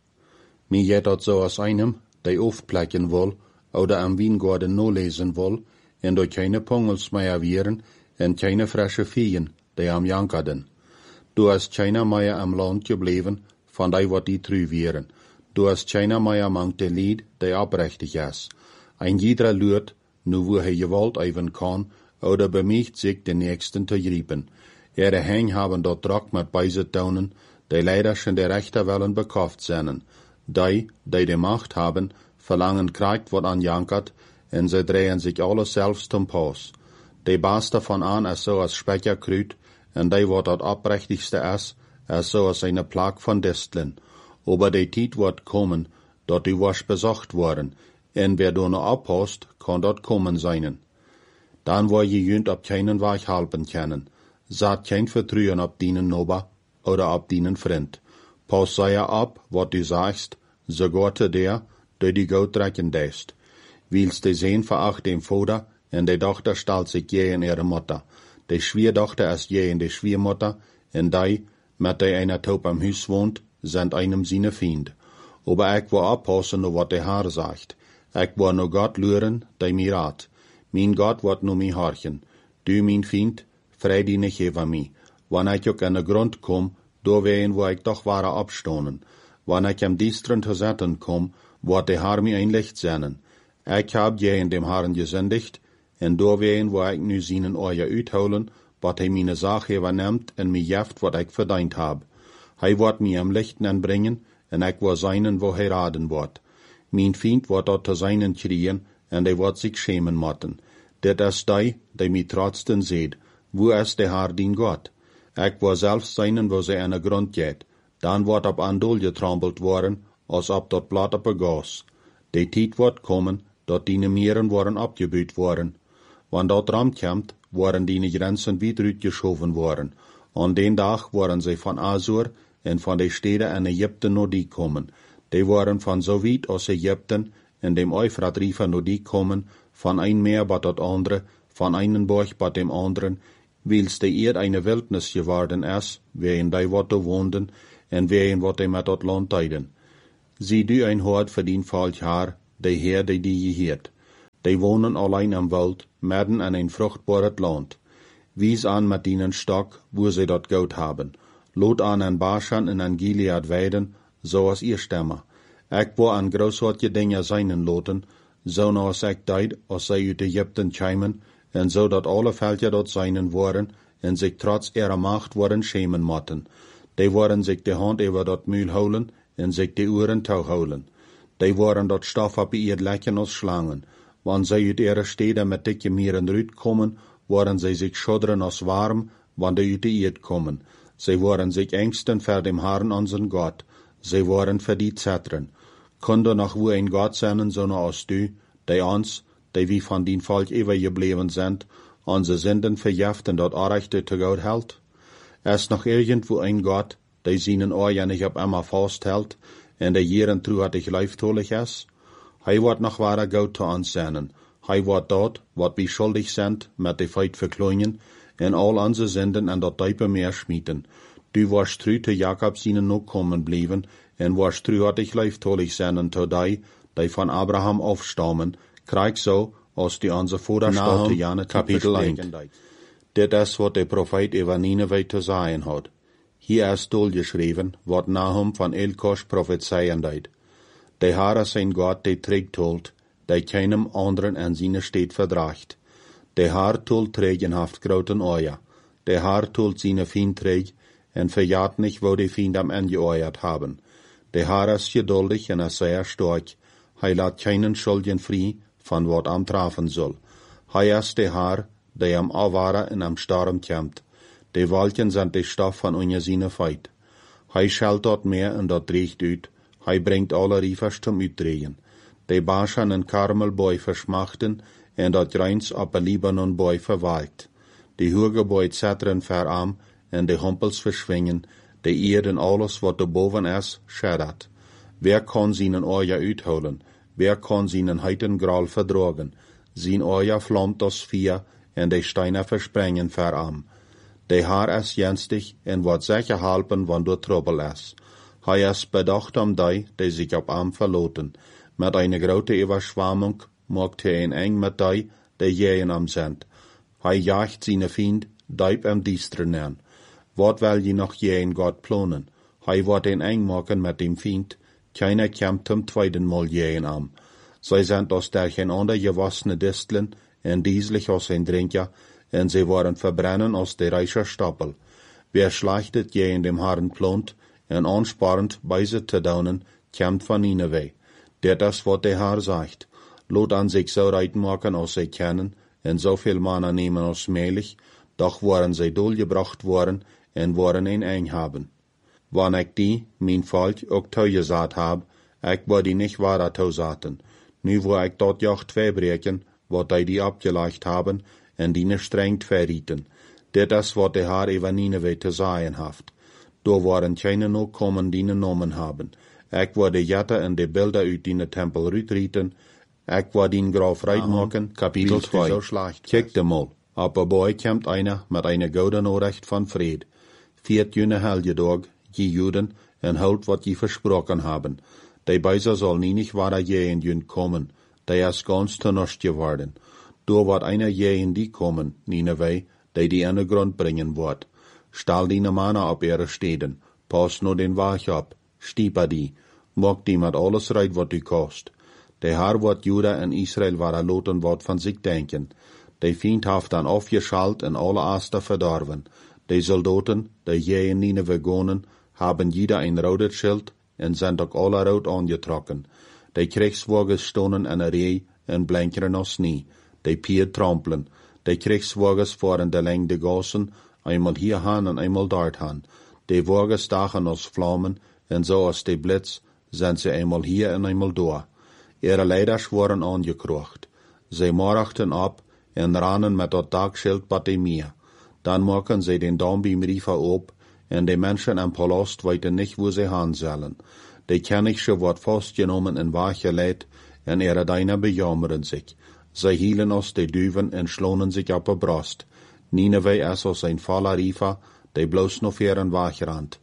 Speaker 1: Mir jet dat so aus einem, der aufplecken will, oder am Weingarten no lesen will, en durch keine Pongels mehr wieren, en keine frische Viehen, die am jankerden. Du hast keiner mehr am Land gebleven, von die wat die trü wieren. Du hast keiner mehr among de Lied, die abrechtig is. Ein jeder lürt, nu wo hij gewalt even kann, oder bemicht sich den Nächsten zu griepen. Ihre Hänge haben dort Druck mit Beisetaunen, die leider schon der Rechte Wellen bekauft sind. Die, die die Macht haben, verlangen Krieg wat anjankert, en sie drehen sich alles selbst zum Pass. Die Baas davon an ist so als Speicherkrüt, en die wat dat abrechtigste is, ist so als eine Plag von Disteln. Aber die Tijd wird kommen, dat du wirst besucht worden, en wer du noch abhast, kann dort kommen sein. Dann wo je jünt ab keinen Weg halten können. Saat kein Vertrauen ab deinen Nober oder ab deinen Freund. Pass sei ab, wat du sagst, sogar zu der, der die Gott recken deist. Willst de Sehn veracht dem Vater, en de Tochter stellt sich je in ihre Mutter. De Schwiertochter ist je in de Schwiermutter, en die, mit der einer Taub am Haus wohnt, sind einem seine Feind. Aber ich war abpassen, nur wat der Herr sagt. Ich war nur Gott luren, der mir rat. Mein Gott wird nur mi horchen. Du, mein Feind, frei die nicht über mi. Wann ich auch an den Grund komm, do wehen, wo ich doch wahre abstonen. Wann ich am Diestren zu setzen komm, wird der Herr mir ein Licht senden. Ich hab je in dem Herrn gesündigt, en do wehen, wo ich nu seinen Euer uitholen, wat hij meine Sache übernimmt en mi jeft, wat ich verdient hab. Hij wird mir am Lichten anbringen, en ich war seinen, wo hij raden wird. Mein Feind wird dort zu seinen kriegen, en der wird sich schämen motten. Dit is die, die mi trotzdem seht. Wo ist der Herr, din Gott? Ich war selbst seinen, wo sie an den Grund geht. Dann wird ab Andol getrampelt worden, als ob dort Blatt op een Gas. Die Tijd wird kommen, dat die Meeren worden abgebüht worden. Wann dort rankommt, worden die Grenzen wieder uitgeschoven worden. An den Tag waren sie von Asur en von den Städten in Ägypten nur die kommen. Die waren von so weit aus Ägypten in dem Euphrat-Riefer nur die kommen, von ein Meer bat dat andere, von einen Borch bat dem anderen, wils de Erd eine Wildnis geworden ist, wer in die Worte wohnten, en ween wat hij met dat land tijden. Zie du een hoort verdient volk haar, de Heer die die je heert. Die wonen alleen am Wald, midden in een vruchtbaar land. Wies aan met ihnen stok, wo sie dat goud haben. Lot aan en Bashan en en Gilead weiden, zoals ihr stemmen. Ik wil aan grootsoortje dingen zijnen loten, zo nou als ik deed, als zij uit Egypten kwamen, en zo dat alle veldje dat zijnen worden, en zich trots ihrer macht worden schämen motten. Die worden zich de hand over dat muil houden, en zich de oren touw houden. Die worden dat stof op ihr lekken als slangen. Wanneer zij uit ihre steden met dikke mieren uitkomen, worden zij zich schudderen als warm, wanneer uit de eerd komen. Zij worden zich ängsten voor dem Herrn onze God. Zij worden voor die zetteren. Kunde nog wo een God zijn, zo als du, die ons, die wie van dien volk eeuwig gebleven zijn, onze zinden verjeft en dat Orechte te goed hält? Es nog irgendwo een God, die zijn oor niet op immer vasthält, en de jeren truhartig leiftolig is? Hij wordt nog ware goed te ons zijn. Hij wordt dat, wat wij schuldig zijn, met de feit verkleinen, en al onze zinden en dat diepe meer schmieten. Du warst tru te Jacob zijn ook komen blijven, en warst truhartig leiftolig zijn te die, die van Abraham afstammen, krijg zo, als die onze voorderstad te Jane kapitel één. Dit is wat de profeet over Nineveh te zeggen had. Hier is geschreven, wat Nahum van Elkosh profetseien deed. De Heer zijn God, die trägt tolt, die keinem anderen en zijn steed verdraagt. De Heer tolt trägenhaft groten oja. De Heer tolt zijn Feind träg, en verjaat nicht, wo die Feind am angeoiert haben. De Heer is geduldig en is sehr stark. Hij laat keinen schuldigen vrij, van wat am trafen soll. Hij is de Heer, die am Awara en am Storm kämmt. De Wolken sind de stof van unje sine feit. Hij schelt dat meer en dat dreigt uit. Hij brengt alle rievers zum uitdrehen. De Bashan en Karmelboy verschmachten, en dat reins op een Libanonboy verwalkt. De Hurgeboy zetteren verarm, en de humpels verschwingen, de Erden alles wat er boven is, scheddert. Wer kan zijn oja uithouden? Wer kan zijn heiten graal verdragen? Zijn oja vlamt als vier, en de steinen versprengen verarm. De Heer is jenstig, en wordt zeker helpen, wanneer trouble is. Hij is bedacht om die, die zich op hem verloten. Met een grote overschwamming maakt hij een eng met die, die tegen hem zijn. Hij jaagt zijn vriend, diep hem diesteren aan. Wat wil je nog tegen God plannen? Hij wordt een eng maken met dem vriend. Keiner kämpft hem tweedenmal tegen hem. Zij zijn als der geen ander gewassene distelen, en dieselig als een drinker, en zij worden verbrennen als de reiche Stoppel. Wer schlachtet je in dem Herrn plant, en ansparend bij ze te daunen, kämpft van Nineveh. Dit is wat de Herr sagt. Lot an sich so reiten maken als zij kennen, en zoveel mannen nemen als melig, doch worden zij doorgebracht worden, en worden een eng hebben. Wanneer ik die, mijn volk, ook toegezaat heb, ik wil die niet waar toezaten. Nu wil ik dat jacht verbreken, wat die die opgelegd hebben, en die niet streng verrieten. Dit is wat de Heer over Nineveh te zeggen heeft. Door worden geen ook komen die nomen hebben. Ik wil de jatten en de beelden uit die tempel uitrieten. Ik wil die graaf reit maken. Kapitel twee. Kijk de mal. Op een boy komt einer met een gouden oorrecht van vrede. Viert june helgedag, je Juden, en houdt wat je versproken hebben. Die bijzer zal niet waar je in jun komen. Die is ganz te nust geworden. Door wat einer je in die komen, Nineveh, die die aan de grond brengen wordt. Stal die mannen op ihre steden, pas no den Wach op, stieper die, maak die met alles reit wat u kost. De Heer wordt Juda en Israël waren loten wat van zich denken. De Feind heeft dan afgeschalt en alle Aster verdorven. De soldaten, die je in Nineveh wonen, haben jeder een rood schild en zijn ook alle rood aangetrokken. De Kriegswagen stonden in een rij en blinkeren als nie. De pier trampelen. De Kriegswagens voeren de leng de gassen, eenmaal hier gaan en eenmaal dort gaan. De wagen stachen als vlammen, en zo als de blitz, zijn ze eenmaal hier en eenmaal door. Ihre leiders worden aangekrocht. Zij morachten op en rannen met dat dagschild bij de meer. Dan maken zij den Dambiemriefer op, en de mensen en palast weten niet wo ze gaan zullen. De Kennigse wordt vastgenomen en weggeleid, en ihre Diener bejammeren zich. Zij hielen als de duiven en slonen zich op de borst. Nineveh is als een volle riefer, die bloos nog ver en wegrant.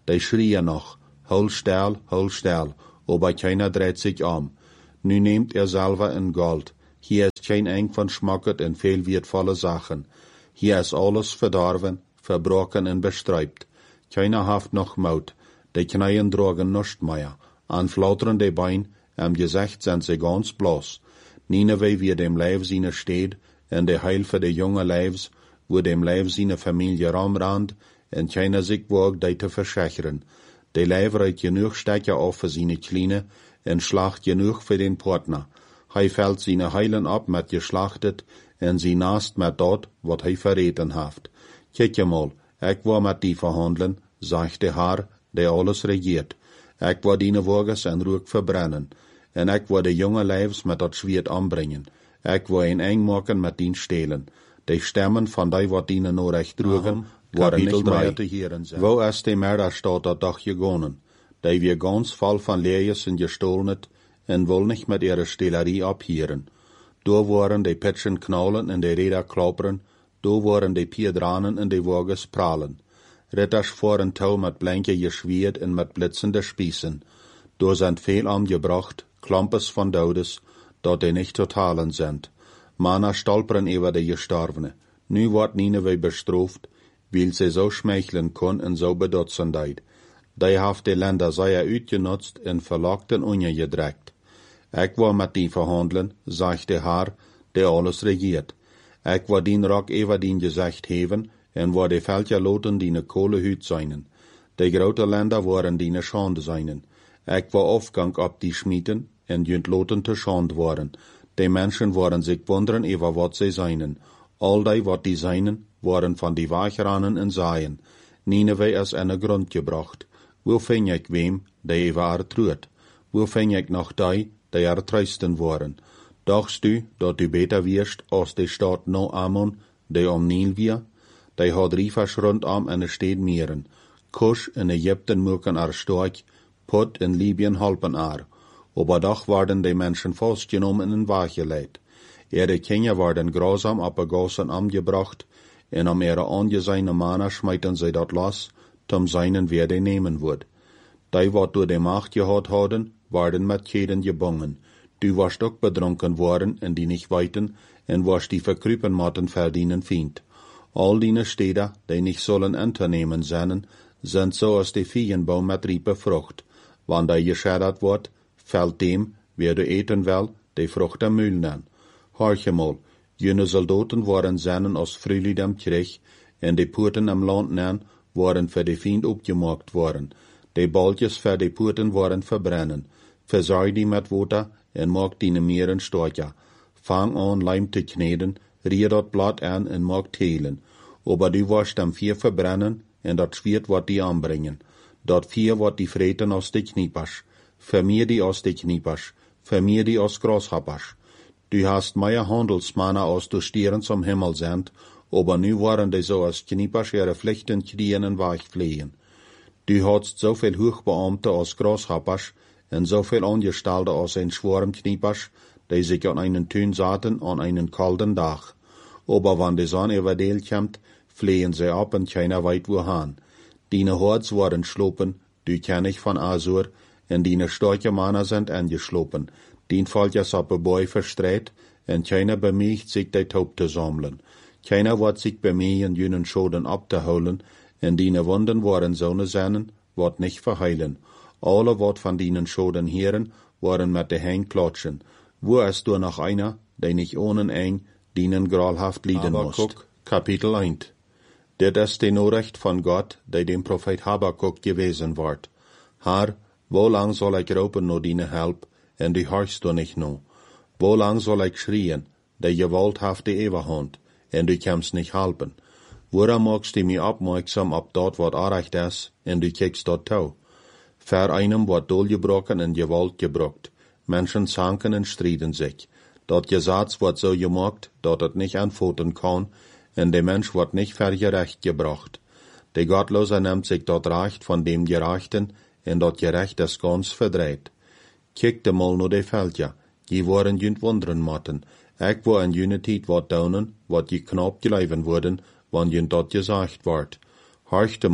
Speaker 1: Die schrien noch, hol still, hol still, aber keiner dreht sich um. Nu nehmt er selber in Gold. Hier ist kein eng von schmacket en veel wertvolle Sachen. Hier ist alles verdorven, verbrochen en bestreibt. Keiner haft noch Mut. Die Kneien drogen nicht mehr. An flautern die Bein, am Gesicht sind sie ganz bloß. Nineveh wie dem Leib seine steht, en de Heil für die junge Leibs, wo dem Leib seine Familie rumrannt, en keiner sich wagt, die zu verschachern. De Leib reit genug Stecker auf für seine Kleine, en schlacht genug für den Partner. Hij fällt seine Heilen ab mit geschlachtet, en sie nast mit dort, wat hij verreten haft. Kijk mal, ik war mit die verhandeln, sagte Haar, der alles regiert. Ik war die Woges en Ruck verbrennen, en ik war de junge Leibs mit dat Schwert anbringen. Ik war een eng maken mit dien stelen. De Stemmen van die wat die no recht droegen, waren nicht mehr te hören zijn. Wo is de Mörder staat dat dag gegonnen? Die wir ganz voll van Lees en gestohlet, en wil nicht mit ihrer Stehlerie abhieren. Da waren die Pitschen knallen en die Räder klappern, da waren die Piedranen en die Wagens prallen. Ritters fuhren touw mit blanke Geschwert en mit blitzende Spießen. Da sind viel angebracht, Klampes von Dodes, dat die nicht totalen sind. Mana stolpern über die Gestorbene. Nu wordt Nineveh bestraft, weil sie so schmeicheln kon en so bedotzendheid. Die haft die Länder sehr uitgenutzt en verlockten ungedreckt. Ik war mit die verhandeln, sagte Haar, der alles regiert. Ik war dien Rock über dien Gesicht heven, en war die Völker loten die Kohlehüt seinen. Die grote Länder waren die Schande seinen. Ik war Aufgang ab die Schmieden, en jünt loten te Schande waren. Die Menschen waren sich wundern über wat sie seinen. All die wat die seinen, waren von die Wachranen en Saien. Nineveh is in Grund gebracht. Wo fing ik wem, die war truet? Wo fing ik noch die, die er trösten waren? Dachtst du, dat du beter wirst, als die Stadt no Ammon, die om Nil wir? Die had riefers rondom en steed mieren. Kusch in Ägypten muken er stark, Put in Libyen halpen er. Aber doch waren die Menschen festgenommen en wachgeleid. Ihre Kinder waren grausam abgegossen angebracht, en om ihre angesehene Männer schmeiten sie dort los, zum seinen wer die nehmen wird. Die, wat du die Macht gehad hadden, waren mit Keden gebunden. Du warst auch betrunken worden, en die nicht weiten, en warst die verkrüpen matten verdienen Feind. All die Städte, die nicht sollen unternehmen seien, sind so als die Feigenbaum mit riepe Frucht. Wann die geschädigt wird, fällt dem, wer du eten will, die Frucht am Mühlen an. Horche mal, jene Soldaten waren seinen aus Frühling am Krieg, en die Purten am Land nan, waren für die Feind abgemacht worden. Die Baltjes für die Purten waren verbrennen. Versorg die mit Water, en mag die Meeren stärker. Fang an, Leim zu kneden, rier dat Blatt an en mag teilen. Aber du warst am vier verbrennen, en dat Schwert wat die anbringen. Dat vier wat die vreten aus die Kniepers. Vermeer die aus die Kniepers. Vermeer die aus Grashoppers. Du hast mehr Handelsmannen aus du Stieren zum Himmel sind, aber nu waren die so als Kniepers ihre Pflichten kriegen en weichfliehen. Du hast so viel Hochbeamte aus Grashoppers en so viel Angestellte aus ein Schwarm Kniepers, die sich an einen Tün saten an einen kalten Tag. Aber wenn die Sonne überdeelt kommt, fliehen sie ab und keiner weit wohin. Dine Horts waren schlopen, du kenn ich von Asur, en dine starke Männer sind angeschlopen. Dien fällt ja so ein Boy verstreit, en keiner bemüht sich die Taub zu sammeln. Keiner wird sich bemühen, jenen Schoden abzuholen, en dine Wunden waren so ne seinen, wat nicht verheilen. Alle wat von dinen Schoden hören, waren mit de Hängen klatschen. Wo ist du noch einer, der nicht ohne eng, dinen gralhaft lieden muss? Habakuk, Kapitel eins. Dit ist die Nachricht von Gott, der dem Prophet Habakuk gewesen ward. Herr, wo lang soll ich ropen no dine Help, en du horchst du nicht no? Wo lang soll ich schrien, der Gewalt haft die Eberhand, en du kannst nicht helpen? Woran magst du mich aufmerksam ab dort, wat arrecht ist, en du kiekst dort tau? Ver einem wat dolgebrochen en Gewalt gebrocht. Menschen zanken en striden sich. Dat Gesetz wird so gemacht, dat het nicht antworten kann, en der Mensch wird nicht vergerecht gebracht. Der Gottlose nimmt sich dort Recht von dem Gerechten, en dat Gerecht ist ganz verdreht. Kiekte mal nur die Völker, die waren jünt wundern matten. Ik war in jene Tijd wat daunen, wat je knap geleiven worden, wann jünt dat gesagt ward. Horchte mal,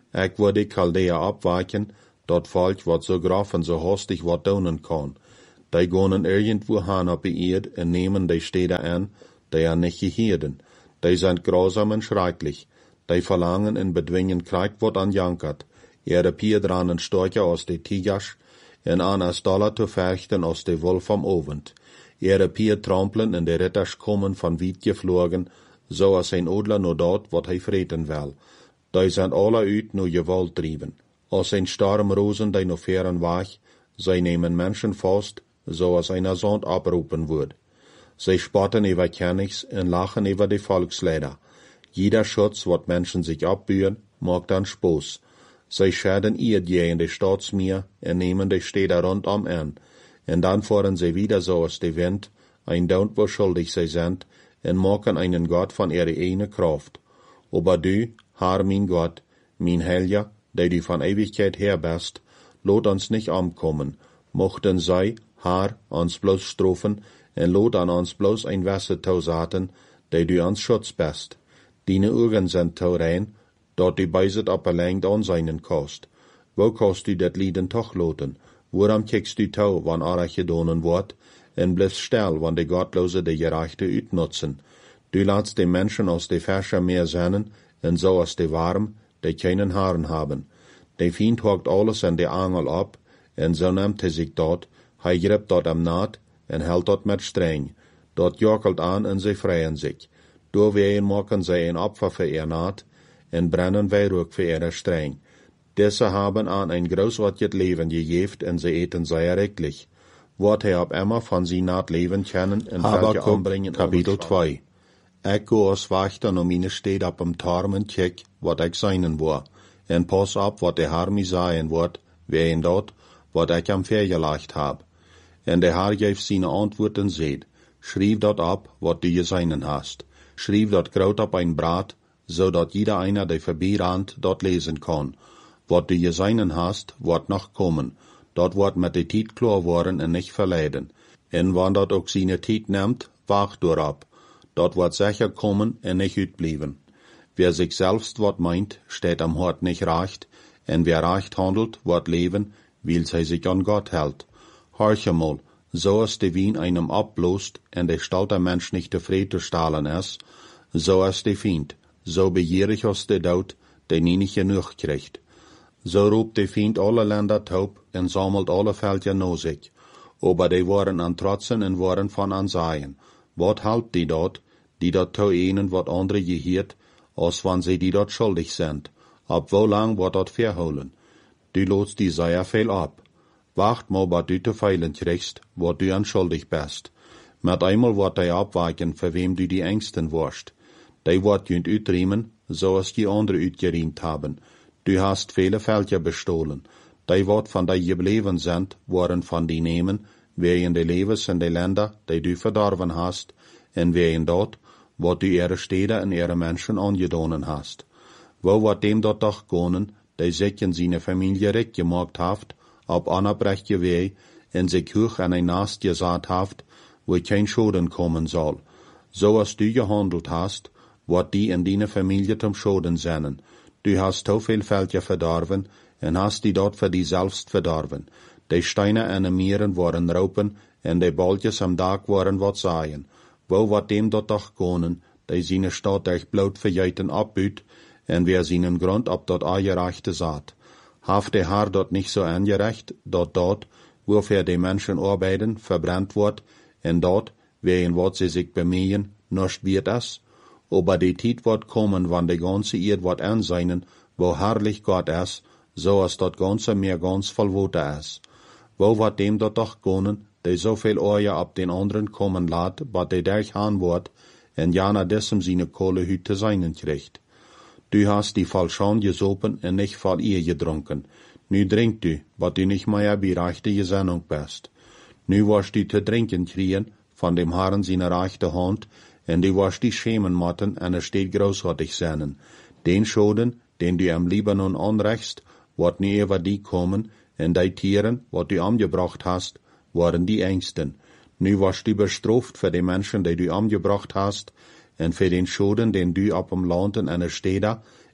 Speaker 1: Ik wil die Chaldea abweichen, dat Volk wat so grof en so hastig wat doen kann. Die gonen irgendwo han op die Erd en nemen die Städte an, die er nicht gehirden. Die sind grausam und schrecklich. Die verlangen en bedwingen Krieg wat an jankert. Ihre Pier dran en Storche aus de Tigers, en an as Dollar zu fechten aus de Wolf vom Ovent. Ihre Pier trampeln en de Ritters kommen van Wied geflogen, so als ein Odler nur dort, wat hij vreten will. Die sind alle uit nur Gewalt trieben. Als ein Sturm rosen die noch fern wach, sie nehmen Menschen fast, so als einer Sand abrufen wird. Sie spotten über Königs en lachen über die Volksleider. Jeder Schutz, wat Menschen sich abbühen, macht dann Spaß. Sie schäden ihr je in die Staatsmeer en nehmen die Städte rundum an. En dann fahren sie wieder so aus der Wind, ein Daunt, wo schuldig sie sind, en machen einen Gott von ihrer eigenen Kraft. Aber du, Herr mein Gott, mein Helger, der du von Ewigkeit her bist, lot uns nicht umkommen, mochten sei, Herr, uns bloß strafen, en lot an uns bloß ein Wasser tausaten, der du uns Schutz bist. Deine Augen sind tau rein, dort du beiset abgelenkt an seinen Kost. Wo kannst du dat Lieden toch loten? Woran kickst du tau, wann Arach gedonen wordt, en bliffst still, wann de Gottlose de Gerechte utnutzen? Du lässt de Menschen aus de Fäscher meer sennen, en so aus de Warm, die keinen Haaren haben. De Feind hockt alles in de Angel ab, en so nimmt hij sich dort, hij gript dort am Naht, en hält dort mit streng. Dort jockelt an en sie freien sich. Doorween maken zij een Opfer für ihr Naht, en brennen Weihrauch für ihre streng. Diese haben an ein großartiges Leben gejeft, en sie eten sehr rechtlich. Wat hij op immer von sie Naht leben können, en welche anbringen. Kapitel zwei. Ik go als wachter om meine Stede op dem Turm en kijk wat ik seinen war. En pas op wat de Herr mi sagen wordt, ween dort, wat ik am vergelegt hab. En de Herr geeft seine Antworten seht. Schrieb dort ab, wat du geseinen hast. Schrieb dort groot op ein Brat, so dat jeder einer, der vorbeirand, dort lesen kann. Wat du geseinen hast, wordt noch kommen. Dort wordt met de Tiet klar worden en nicht verleiden. En wann dort ook seine Tiet nimmt, wacht dorab. Dort wordt sicher kommen en nicht utblieben. Wer sich selbst wat meint, steht am Hort nicht recht, en wer recht handelt, wordt leben, weil sie sich an Gott hält. Horche mal, so als de Wien einem abblost, en de stolter Mensch nicht tevreden stahlen ist, so als de Feind, so begierig als de Dood, der nie nicht genug kriegt. So roept de Feind alle Länder taub en sammelt alle Völker no sich. Aber die waren an Trotzen en waren von Ansehen. Wat halt die dort, die dort to einen wat andere gehiert, als wann sie die dort schuldig sind? Ab wo lang wat dort verholen? Du lotst die sehr viel ab. Wacht mal, wat du te feilen kriegst, wat du an schuldig bist. Met einmal wat die abweichen, für wem du die Ängsten warst. Die wat jünt utriemen, so als die andere utgeriemt haben. Du hast viele Völker bestohlen. Die wat von die geblieben sind, waren von die nehmen, wegen de Levens in de Länder, die du verdorven hast, en wegen dort, wat du ihre Städte en ihre Menschen angedonen hast. Wo wat dem dort doch gonen, die sich in seine Familie recht gemacht haft, ob anerbrechtje weh, en sich hoch an ein Nast gesaat haft, wo kein Schaden kommen soll. So als du gehandelt hast, wat die in deine Familie zum Schaden sennen. Du hast so viel Völker verdorven, en hast die dort für die selbst verdorven. Die Steine an den Meeren waren raupen, en die Boltjes am Tag waren wat seien. Wo wat dem dort doch gonen, die seine Stadt durch Blut verjeiten abbüt, en wer seinen Grund ab dort angereichte saat. Haft der Herr dort nicht so angerecht, dort dort, wofür die Menschen arbeiten, verbrannt wird, en dort, wegen wat sie sich bemühen, nicht wird es, aber die Zeit wird kommen, wann die ganze Erde wird anseinen, wo herrlich Gott ist, so als dort ganze mehr ganz voll Wote ist. Wo wird dem dort doch gonen, die so viel Euer ab den anderen kommen lässt, wat die durch han wird, en jana dessen seine Kohlehüte seinen kriegt. Du hast die voll Schaum gesopen en nicht voll ihr getrunken. Nu trink du, wat du nicht mehr bei rechte Gesinnung bist. Nu wirst du zu trinken kriegen, von dem Herrn seine rechte Hand, en du wirst die schämen motten, en er steht großartig seinen. Den Schoden, den du am Libanon anrechst, wird nie über die kommen, en die Tieren, wat du angebracht hast, waren die Ängsten. Nu wirst du bestraft für die Menschen, die du angebracht hast, en für den Schoden, den du ab dem Land in einer Städte,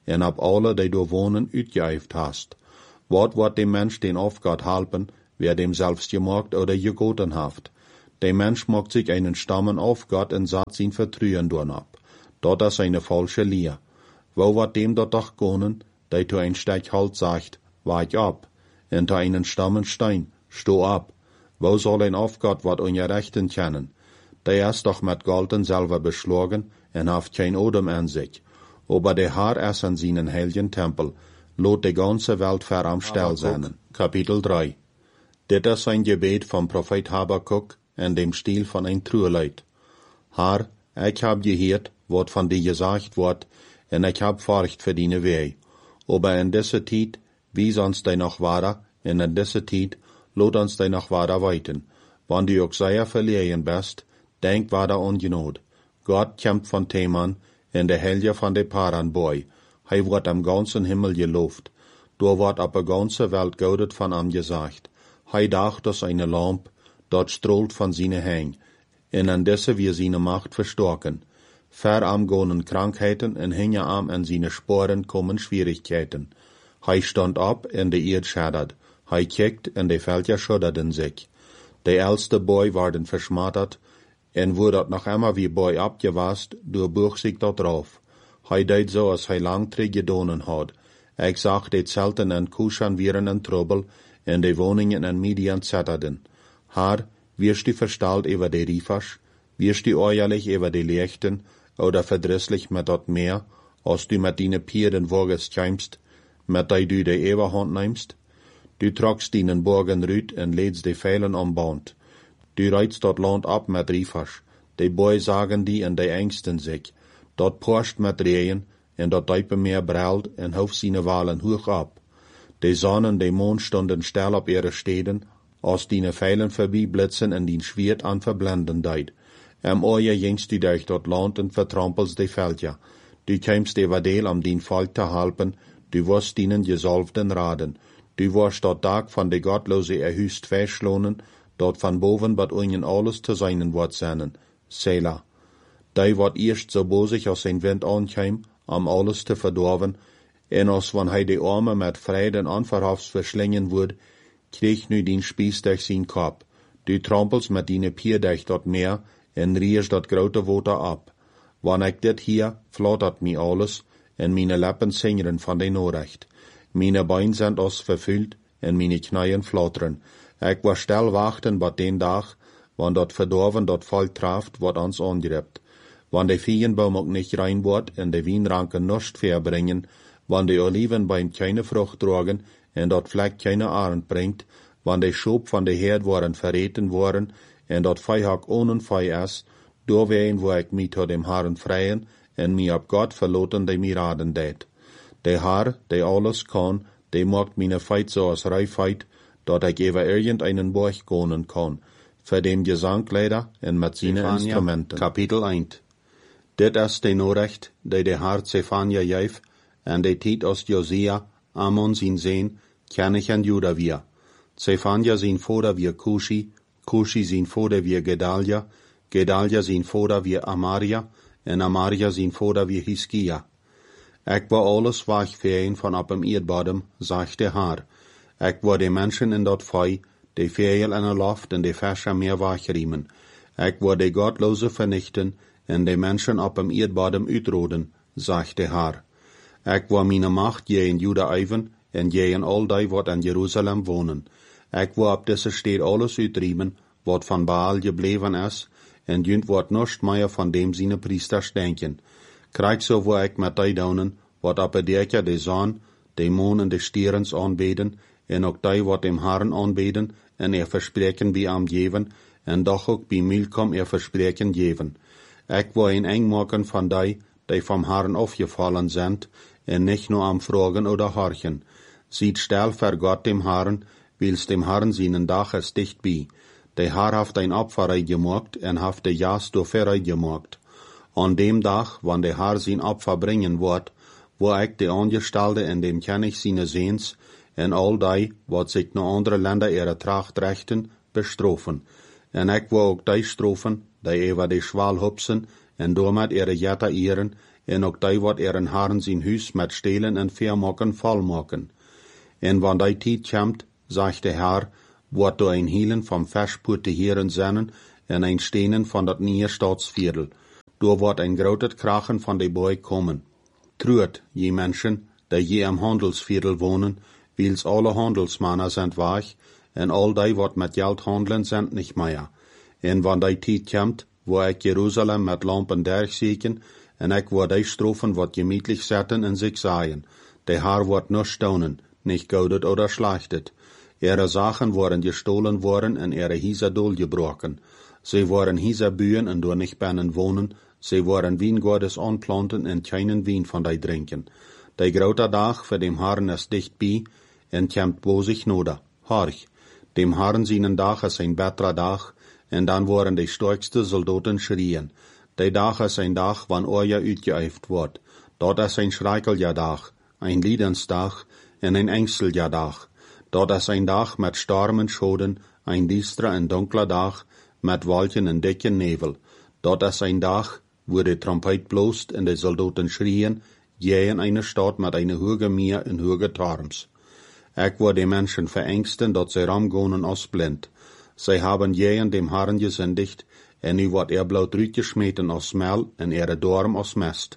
Speaker 1: en ab alle, die du wohnen, uitgeëift hast. Wat wordt dem Mensch den Aufgott halpen, wer dem selbst gemacht oder gegoten haft? Der Mensch macht sich einen Stammen auf Gott en satt sein Vertrauen dorn ab. Dat is eine falsche Lehr. Wo wat dem dort doch gonen, die zu ein Stück halt sagt, wach ab, en zu einen Stammen stein, sto ab. Wo soll ein Aufgott wat ungerechten kennen? Der ist doch mit Golden selber beschlagen en haft kein Odem an sich. Aber der Herr ist an seinen heiligen Tempel, lot die ganze Welt ver am Stell sein. Kapitel drei. Dit ist ein Gebet vom Prophet Habakuk in dem Stil von ein Trueleid. Herr, ich hab gehört, wat von dir gesagt wird, en ich hab Furcht für deine Weh. Aber in dieser Zeit, wies uns dei noch wahr, en in dieser Zeit, lot uns dei noch wahr weiten. Wann du auch sehr verlegen bist, denk wahr ungenot. Gott kämpft von Theman, en der Helge von de Paran boy. Hij wird am ganzen Himmel gelobt. Da wird ab der ganze Welt gaudet von am gesagt. Hij dacht, dass eine Lamp, dort strahlt von seine Häng, en an desse wir seine Macht verstärken. Ver am gonen Krankheiten en hinge am an seine Sporen kommen Schwierigkeiten. Hij stand ab en de Erd schaddert. Hij kijkt en de Felder schudderten sich. De älste Boy werden verschmattert, en wo dat noch immer wie Boy abgewast, du buch sich dort drauf. Hij deed so, als hij lang terug gedonen had. Ik zag de Zelten en Kushan wieren en Trouble, en de woningen en Midian zetterden. Haar, wirst du verstalt über de Riefasch, wirst du euerlich über de Lechten, oder verdrisslich mit dat Meer, als du mit deine Pieren woges kämpst, mit dei du de Eberhand nimmst? Du tragst deinen Borgen rüt en lädst de Pfeilen am Band. Du reizt dat Land ab mit Riefasch, de Boy sagen die en de ängsten sich. Dat porscht met Regen, en dat Duipenmeer brelt en hoeft seine Walen hoch ab. De Sonne en de Mond stonden still op ihre Steden, als die Pfeilen voorbij blitzen en die Schwert an verblenden deed. Am Oje jingst du durch dat Land en vertrampelst de Velja. Du kämst über deel am dien Volk te helpen, du wirst dienen gesalften raden. Du wirst dat Tag van de Gottlose erhüst verschlonen, dat van boven wat ihnen alles te seinen wordt zijn. Selah. Die wordt eerst so bosig als zijn wind aankwam, om alles te verdorven, en als wann hij de arme met vreden onverhofs verschlingen wordt, kreeg nu dien Spieß durch zijn kop. Du trampelst met die Pier durch dat Meer, en rierst dat grote water ab. Wann ik dit hier, flattert mi alles, en meine Lippen zingeren van de Norrecht. Meine Beine sind als verfüllt, en meine Knieën flatteren. Ik war still wachten bat den Dag, wann dat verdorven dat Volk traft, wat ons angrept. Wann de Viehenbaum auch nicht rein wird, en de Wienranken nicht verbringen, wann de Oliven beim keine Frucht tragen, en dat Fleck keine Arend bringt, wann de Schub van de Herd waren verreten worden, en dat Feihag ohne Fei is, door ween wo ik mi tot dem Herrn freien, en mi ab Gott verloten de Miraden deed. De Herr, de alles kann, de macht meine Feit so als Reifheit, dat ik über irgendeinen Borch gonen kann, für den Gesangleider en mit seinen Instrumenten. Kapitel eins. Dit is de Norrecht, die de Herr Zephania geef, en de tijd als Josia, Amon zijn zeen, Kenich en Juda wir. Zephania zijn vader wir Kushi, Kushi zijn vader wir Gedalia, Gedalia zijn vader wir Amaria, en Amaria zijn vader wir Hiskia. Ik war alles wach für een van op hem Erdbodem, sagt de Herr. Ik war de Menschen in dat Feu, de Vögel in der Luft en de Fische meer wachriemen. Ik war de Gottlose vernichten, en de Menschen op hem Erdbodem uitroden, sagt de Herr. Ik war meine Macht je in Juda eiven, en je in al die wat in Jerusalem wohnen. Ik war op deze stad alles uitriemen, wat van Baal gebleven is, en junt wordt nichts meer van dem seine Priesters denken. Krijg so wo ik met die daunen, wat op het derke de zon, de moon en de stierens aanbeden, en ook die wat dem Herrn aanbeden, en er verspreken bij am geven, en doch ook bij Milkom er verspreken geven. Ik wil een engmaken van die, die vom Herrn aufgefallen sind, en nicht nur am Fragen oder Horchen. Sieht still vor Gott dem Herrn, wils dem Herrn seinen Dach ist dicht bei. Der Herr haft ein Opfer gemacht, en haft de Jas dafür gemacht. An dem Tag, wann der Herr sein Opfer bringen wird, wo ich die Angestellte in dem König seine Sehens, en all die, wat sich nur andere Länder ihre Tracht rechten, bestrafen. En ik wil ook die strafen, die über die Schwal hupsen, en damit ihre Jette ehren, en ook die wat er in Herren zijn huis met stelen en vermaken volmaken. En wanneer die tijd komt, zegt de Herr, wordt door een hielen van verspute heren zennen en een stenen van dat nieuwe staatsviertel. Door wordt een groot krachen van de boy komen. Truut, je mensen, die je am handelsviertel wonen, wils alle handelsmannen zijn weg, en al die wat met geld handelen zijn niet meer. En wanneer die tijd komt, wo ik Jeruzalem met lampen dergzeken, en ik word die strofen wat gemütlich zetten en zich zeggen, de Herr wordt nur staunen, nicht goudet oder schlechtet. Ihre Sachen worden gestohlen worden en ihre Häuser doorgebrochen. Sie worden Häuser bühen en door nicht binnen wohnen, sie worden Wiengordes anplanten en keinen Wien von die drinken. De grote dag voor dem Herrn is dichtbij, en komt bozig noda. Horch, dem Herrn seinen dag is een betere dag, en dan worden de sterkste soldaten schreien. De dag is een dag, wanneer oorja uitgeëifd wordt. Dat is een schrijkelja dag, een liedensdag en een engselja dag. Dat is een dag met storm en schoden, een diestere en donkere dag, met wolken en dikke nevel. Dat is een dag, wo de trompet bloost en de soldaten schreien, jij in eine stad met eine hoge meer en hoge torms. Ik word de mensen verengsten, dat zij ramgonen als blind. Zij hebben jij dem Herrn gesindigt, en nu wordt er bloot uitgesmeten als smel en er dorm als mest.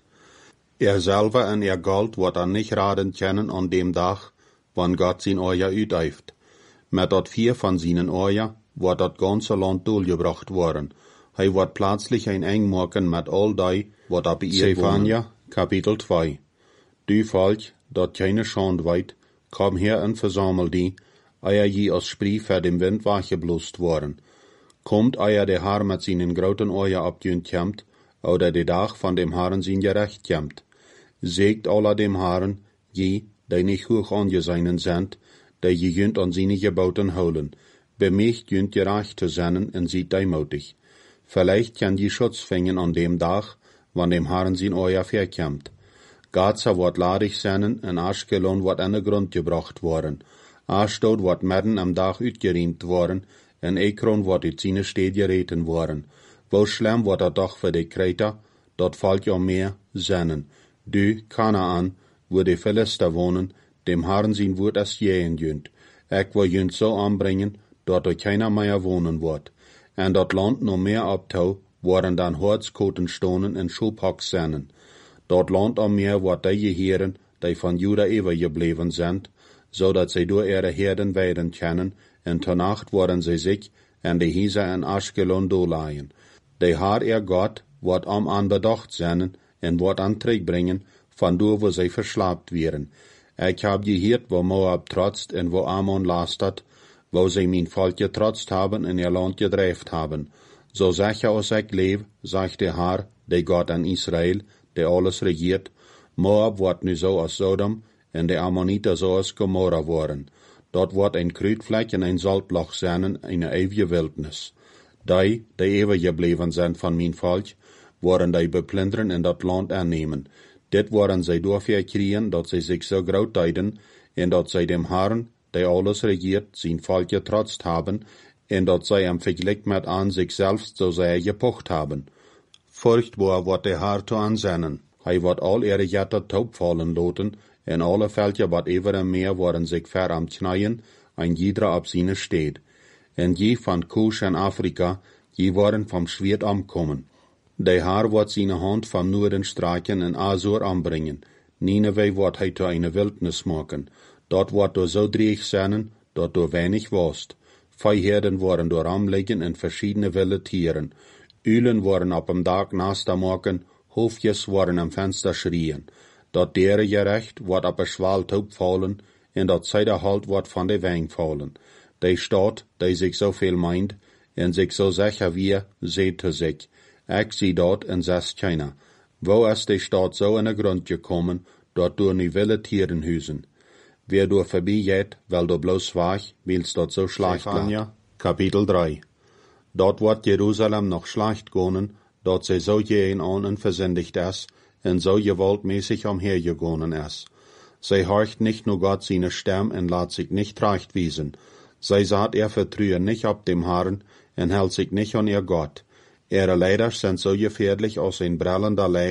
Speaker 1: Er selber en er gold wordt er niet raden kennen an dem dag, wann Gott zijn oorja uiteift. Met dat vier van zijn oorja wordt dat ganze land doorgebracht worden. Hij wordt plötzlich een eng maken met al die, wat op ihr Zephania, Kapitel twee. Du Volk, dat keine Schand weit, komm her en verzamel die, eier je als Sprie voor dem Wind weggeblost worden. Kommt eier de Herr met zijn groten oorja opjunt komt, oder de dag van dem Herrn zijn gerecht komt. Zegt alle dem Herrn, je, die nicht hoch angesehen sind, die je junt an seine Geboten holen, bemächt junt gerecht zu sein en seid demutig. Vielleicht kann je Schutz fingen an dem Tag, wann dem Herrn sein Oorja verkommt. Gaza wordt ladig zijn en Ashkelon wordt aan de grond gebracht worden. Ashdod wordt midden am dag uitgeruimd worden en Ekron wordt uit zijn stad gereten worden. Wo schlimm wordt dat toch voor de Kreter, dat valt ja meer zennen. Du, Kanaan, wo de Philister wohnen, dem Herrn sein woord als jähen junt. Ik wil junt zo aanbrengen, dat er keiner meer wonen wordt. En dat land no meer optau, worden dan Hoordskoten stonen en Schubhak zennen. Dat land am Meer wordt die Heren, die van Juda overgebleven zijn, zodat zij door ihre Herden weiden können, en tenacht worden zij zich en de Hisa en Ashkelon doorlaaien. De Haar ihr Gott wordt am an bedacht zijn en wordt aan terugbrengen, van door wo zij verslaapt werden. Ik heb gehoord wo Moab trotzt en wo Ammon lastert, wo zij mijn volk getrotzt hebben en ihr land gedreeft hebben. Zo zeg je als ik leef, zegt de Haar, de God aan Israël, der alles regiert, Moab wordt nu zo als Sodom, en de Ammoniter zo als Gomorra worden. Dort wordt een kruidvlek en een zaltloch zijn, een eeuwige wildnis. Die, die overgebleven zijn van mijn volk, worden die beplunderen en dat land aannemen. Dit worden zij doorverkriegen, dat zij zich zo groot deiden, en dat zij dem Herrn, die alles regiert, zijn volk getrotzt hebben, en dat zij hem vergelijk met aan zichzelf zo zij gepocht hebben. Furchtbaar wordt de Herr te aanzennen. Hij wordt al ihre jetter taub vallen loten, en alle Völker wat over en meer worden zich ver am knien, ein jeder op zijn steed. En je van Kush en Afrika, je worden vom Schwert amkommen. De Herr wordt zijn hand vom Noorden streichen en Azur anbringen. Nineveh wordt hij te eine Wildnis maken. Dort wordt door zo dreig zijn, dat door weinig wost. Vijherden worden door amleggen en verschiedene wilde tieren. Ulen worden op een dag naast maken, hoofdjes worden am Fenster schreien. Dat dere gerecht wordt op een schwaal taub vallen, en dat zijderhalt wordt van de weng vallen. De stad, die zich zoveel meint, en zich zo zeker wie, zegt te zich, ik zie dat en zegt keiner. Wo is de stad zo in de grond gekomen, dat door nu wilde tieren huizen? Wer door voorbij gaat, wel door bloos zwaag, wils dat zo slecht laat. Kapitel drie. Dort wordt Jeruzalem nog slecht gonen, dat zij zo jeen aan en versendigt is, en zo gewaltmäßig umhergegangen ist. Zij horcht nicht nur Gott seine Stimme en laat sich nicht recht wiesen. Zij saht er vertrühe nicht ab dem Herrn en hält sich nicht an ihr Gott. Ihre Leiders sind so gefährlich als ein brellender Leib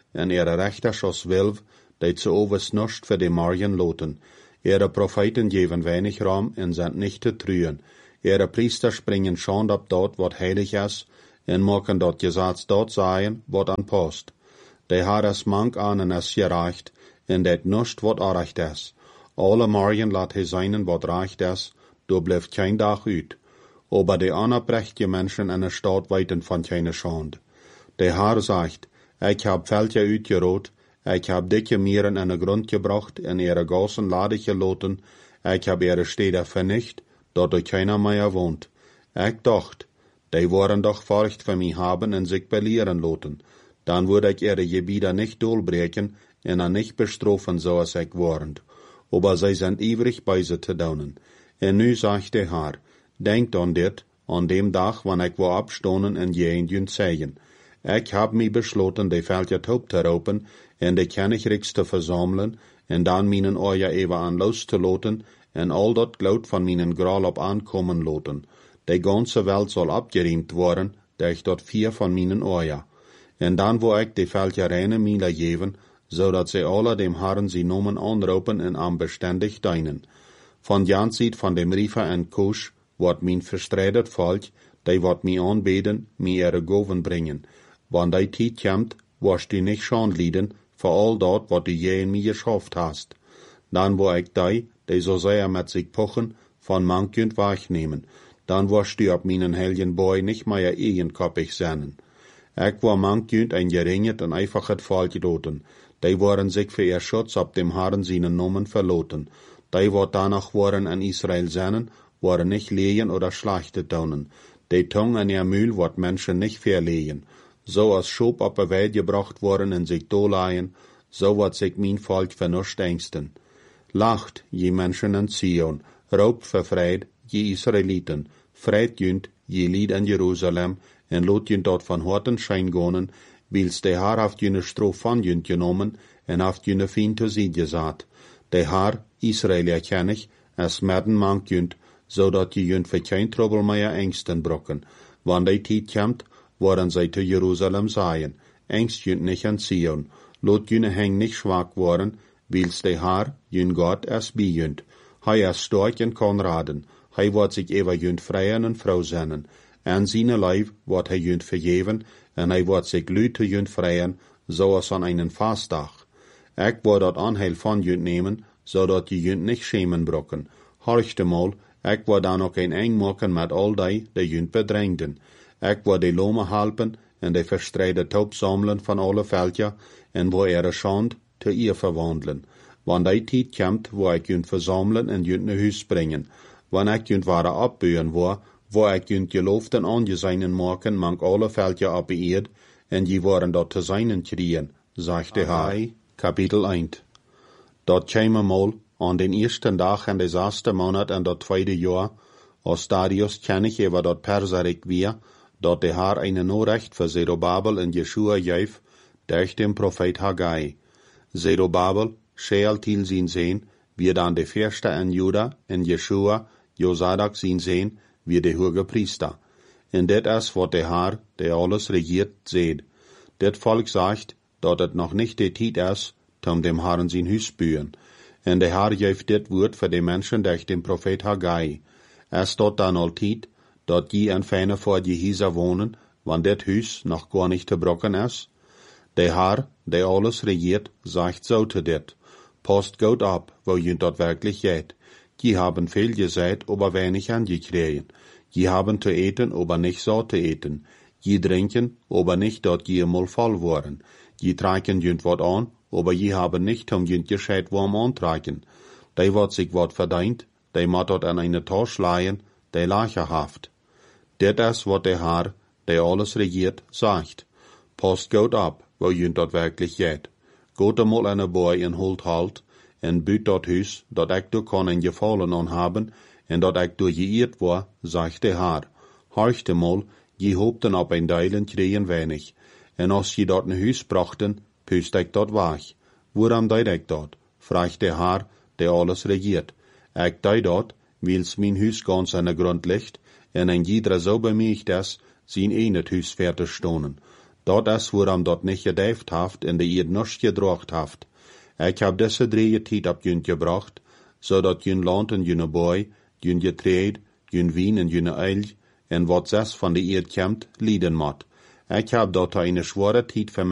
Speaker 1: en ihre rechters als wilv, die zu overs nust für die Marien loten. Ihre Propheten geven wenig Raum en sind nicht te trüen. Ihre Priester springen schon ab dort, wat heilig is, en maken dat Gesetz dort sein, wat an post. Die har es mank anen es gereicht, en det nust wat arecht is. Alle Marien laat hij zijn wat recht is, do blijft geen dag uit. Aber die anerprechte Menschen in der Stadt weten van keine Schande. Die Haar sagt, ich hab Veldje uitgeroot, ich hab dicke Mieren in den Grund gebracht, in ihre Gassen lade geloten, ich hab ihre Städte vernicht, dort durch keiner mehr wohnt. Ich dacht, die wollen doch Furcht für mich haben und sich belieren loten. Dann würde ich ihre Gebiete nicht durchbrechen und an nicht bestrafen, so als ich warend. Aber sie sind ivrig bei sie zu daunen. Und nu sagt der Herr, denkt an dit, an dem Tag, wann ich wo abstonen en jeen zeigen. Ich hab mich beschloten, die Veldje taub zu raupen, en de Königreichs zu versammeln, en dan minen Oja even an los zu loten, en al dat Glaut van minen Gral op aankommen loten. De ganze Welt soll abgeriemt worden, durch dort vier von minen Oja. En dan wo ich die Veldje reine Miele geven, zodat sie alle dem Herrn sie nomen anropen en am beständig deinen. Von Jan sieht von dem Riefer en Kusch, wat min verstreidet Volk, die wat mi aanbeden, mi ihre Goven bringen. Wann die Tijd komt, wirst du nicht schon lieden, für all dort, wat du je in mir geschafft hast. Dann wo ich die, die so sehr mit sich pochen, von mankend wegnehmen. Dann wirst du ab meinen heiligen Boy nicht mehr eigenkoppig sein. Ich war mankend ein geringet und einfaches Volk doten. Die waren sich für ihr Schutz ab dem Herrn seinen Namen verloten. Die wat danach waren an Israel seinen, waren nicht lehen oder schlachtet daunen. Die Tongue an ihr Mühl wat Menschen nicht verlehen. So als Schob op een Weid gebracht worden en sich doleihen, so wat sich mein Volk vernuscht ängsten. Lacht, je Menschen in Zion, raubt verfreit, je Israeliten, freit jünd, je Lied in Jerusalem, en lot jünd dort van horten Schein gonen, wils de Haar haft jüne Stroh van jünd genommen, en haft jüne Fien zu sie gesaat. De Haar, Israel erkenn ich, es merden mank jünd, so dat je jünd für kein Trouble mehr ängsten brocken. Wann de Tijd komt, worden zij te Jerusalem seien, engst jünd nicht an Zion, lot jüne heng nicht schwach worden, wils de Haar, jün Gott es bi jünd. Hij es stark en kan raden, hij wordt sich ever jünd freien en vrouw zennen, en seine Leib wordt hij jünd vergeven, en hij wordt sich lüt te jünd freien, zoals an einen Fastdag. Ik word dat aanheil van jünd nemen, zodat je jünd nicht schämen brocken. Horchte mal, ik word dan ook een eng maken met al die, die jünd bedrängden. Ik word de Lome helpen en de verstreide taub sammeln van alle veldja en wo ihre Schand te ihr verwandeln. Wann die Tijd komt, wo ik jünd versammeln en jünd naar huis brengen. Wann ik jünd ware abbühen wo, wo ik jünd geloofden aangezeinen maken, mank alle veldja abbeeerd en die waren dat te seinen kriegen, sagt de Herr. Kapitel eins. Dat käme mal an den ersten Tag in des ersten Monat in dat tweede Jahr, als Darius König über dat Perserik wir, dat de Herr eine Nachricht für Zerubabel en Jeschua geef, durch den Prophet Haggai. Zerubabel, Shealtiel sin sehen, wie dann de Fürste in Juda, en Jeschua, Josadak sin sehen, wie de hoge Priester. En dit is wat de Herr, der alles regiert, seht. Dit Volk sagt, dat het noch nicht de Tijd is, tom dem Herrn sin Hus bühen. En de Herr geeft dit woord voor de mensen durch den Prophet Haggai. Es dort dann al Tijd, dat je en feine voor je Hieser wohnen, wann dit Hus noch gar nicht te brocken is? De Herr, der alles regiert, sagt so te dit. Post gut ab, wo je dort wirklich geht. Je haben viel gesät, aber wenig angekriegen. Je haben zu eten, aber nicht so zu eten. Je trinken, aber nicht dort je mal voll worden. Je tragen jünd wat an, aber je haben nicht um jünd gescheit warm antragen. Die wat sich wat verdient, die mat dort an eine Tasche leihen, die lacherhaft. Dit is wat der Herr, der alles regiert, sagt. Post gut ab, wo jünd dort wirklich geht. Geht einmal an een boy en holt halt, en büt dat huis, dat ik door kan en gefallen aan haben, en dat ik door geëerd war, sagt der Herr. Horchte mal, je hoopten op een deilen kriegen wenig, en als je dat een huis brachten, pust ik dat weg. Waarom deed ik dat? Vraagt der Herr, der alles regiert. Ik deed dat, wils mijn huis ganz aan de grond ligt, en een jeder so bemüht is, zijn een het huis fertig stonen. Dat is waarom dat niet gedijft heeft en de eerd niets gedroogd heeft. Ik heb deze drie tijd op jun gebracht, zodat jun land en jun boy, jun getreed, jun wien en jun eil, en wat zes van de eerd komt, lieden moet. Ik heb dat een zware tijd voor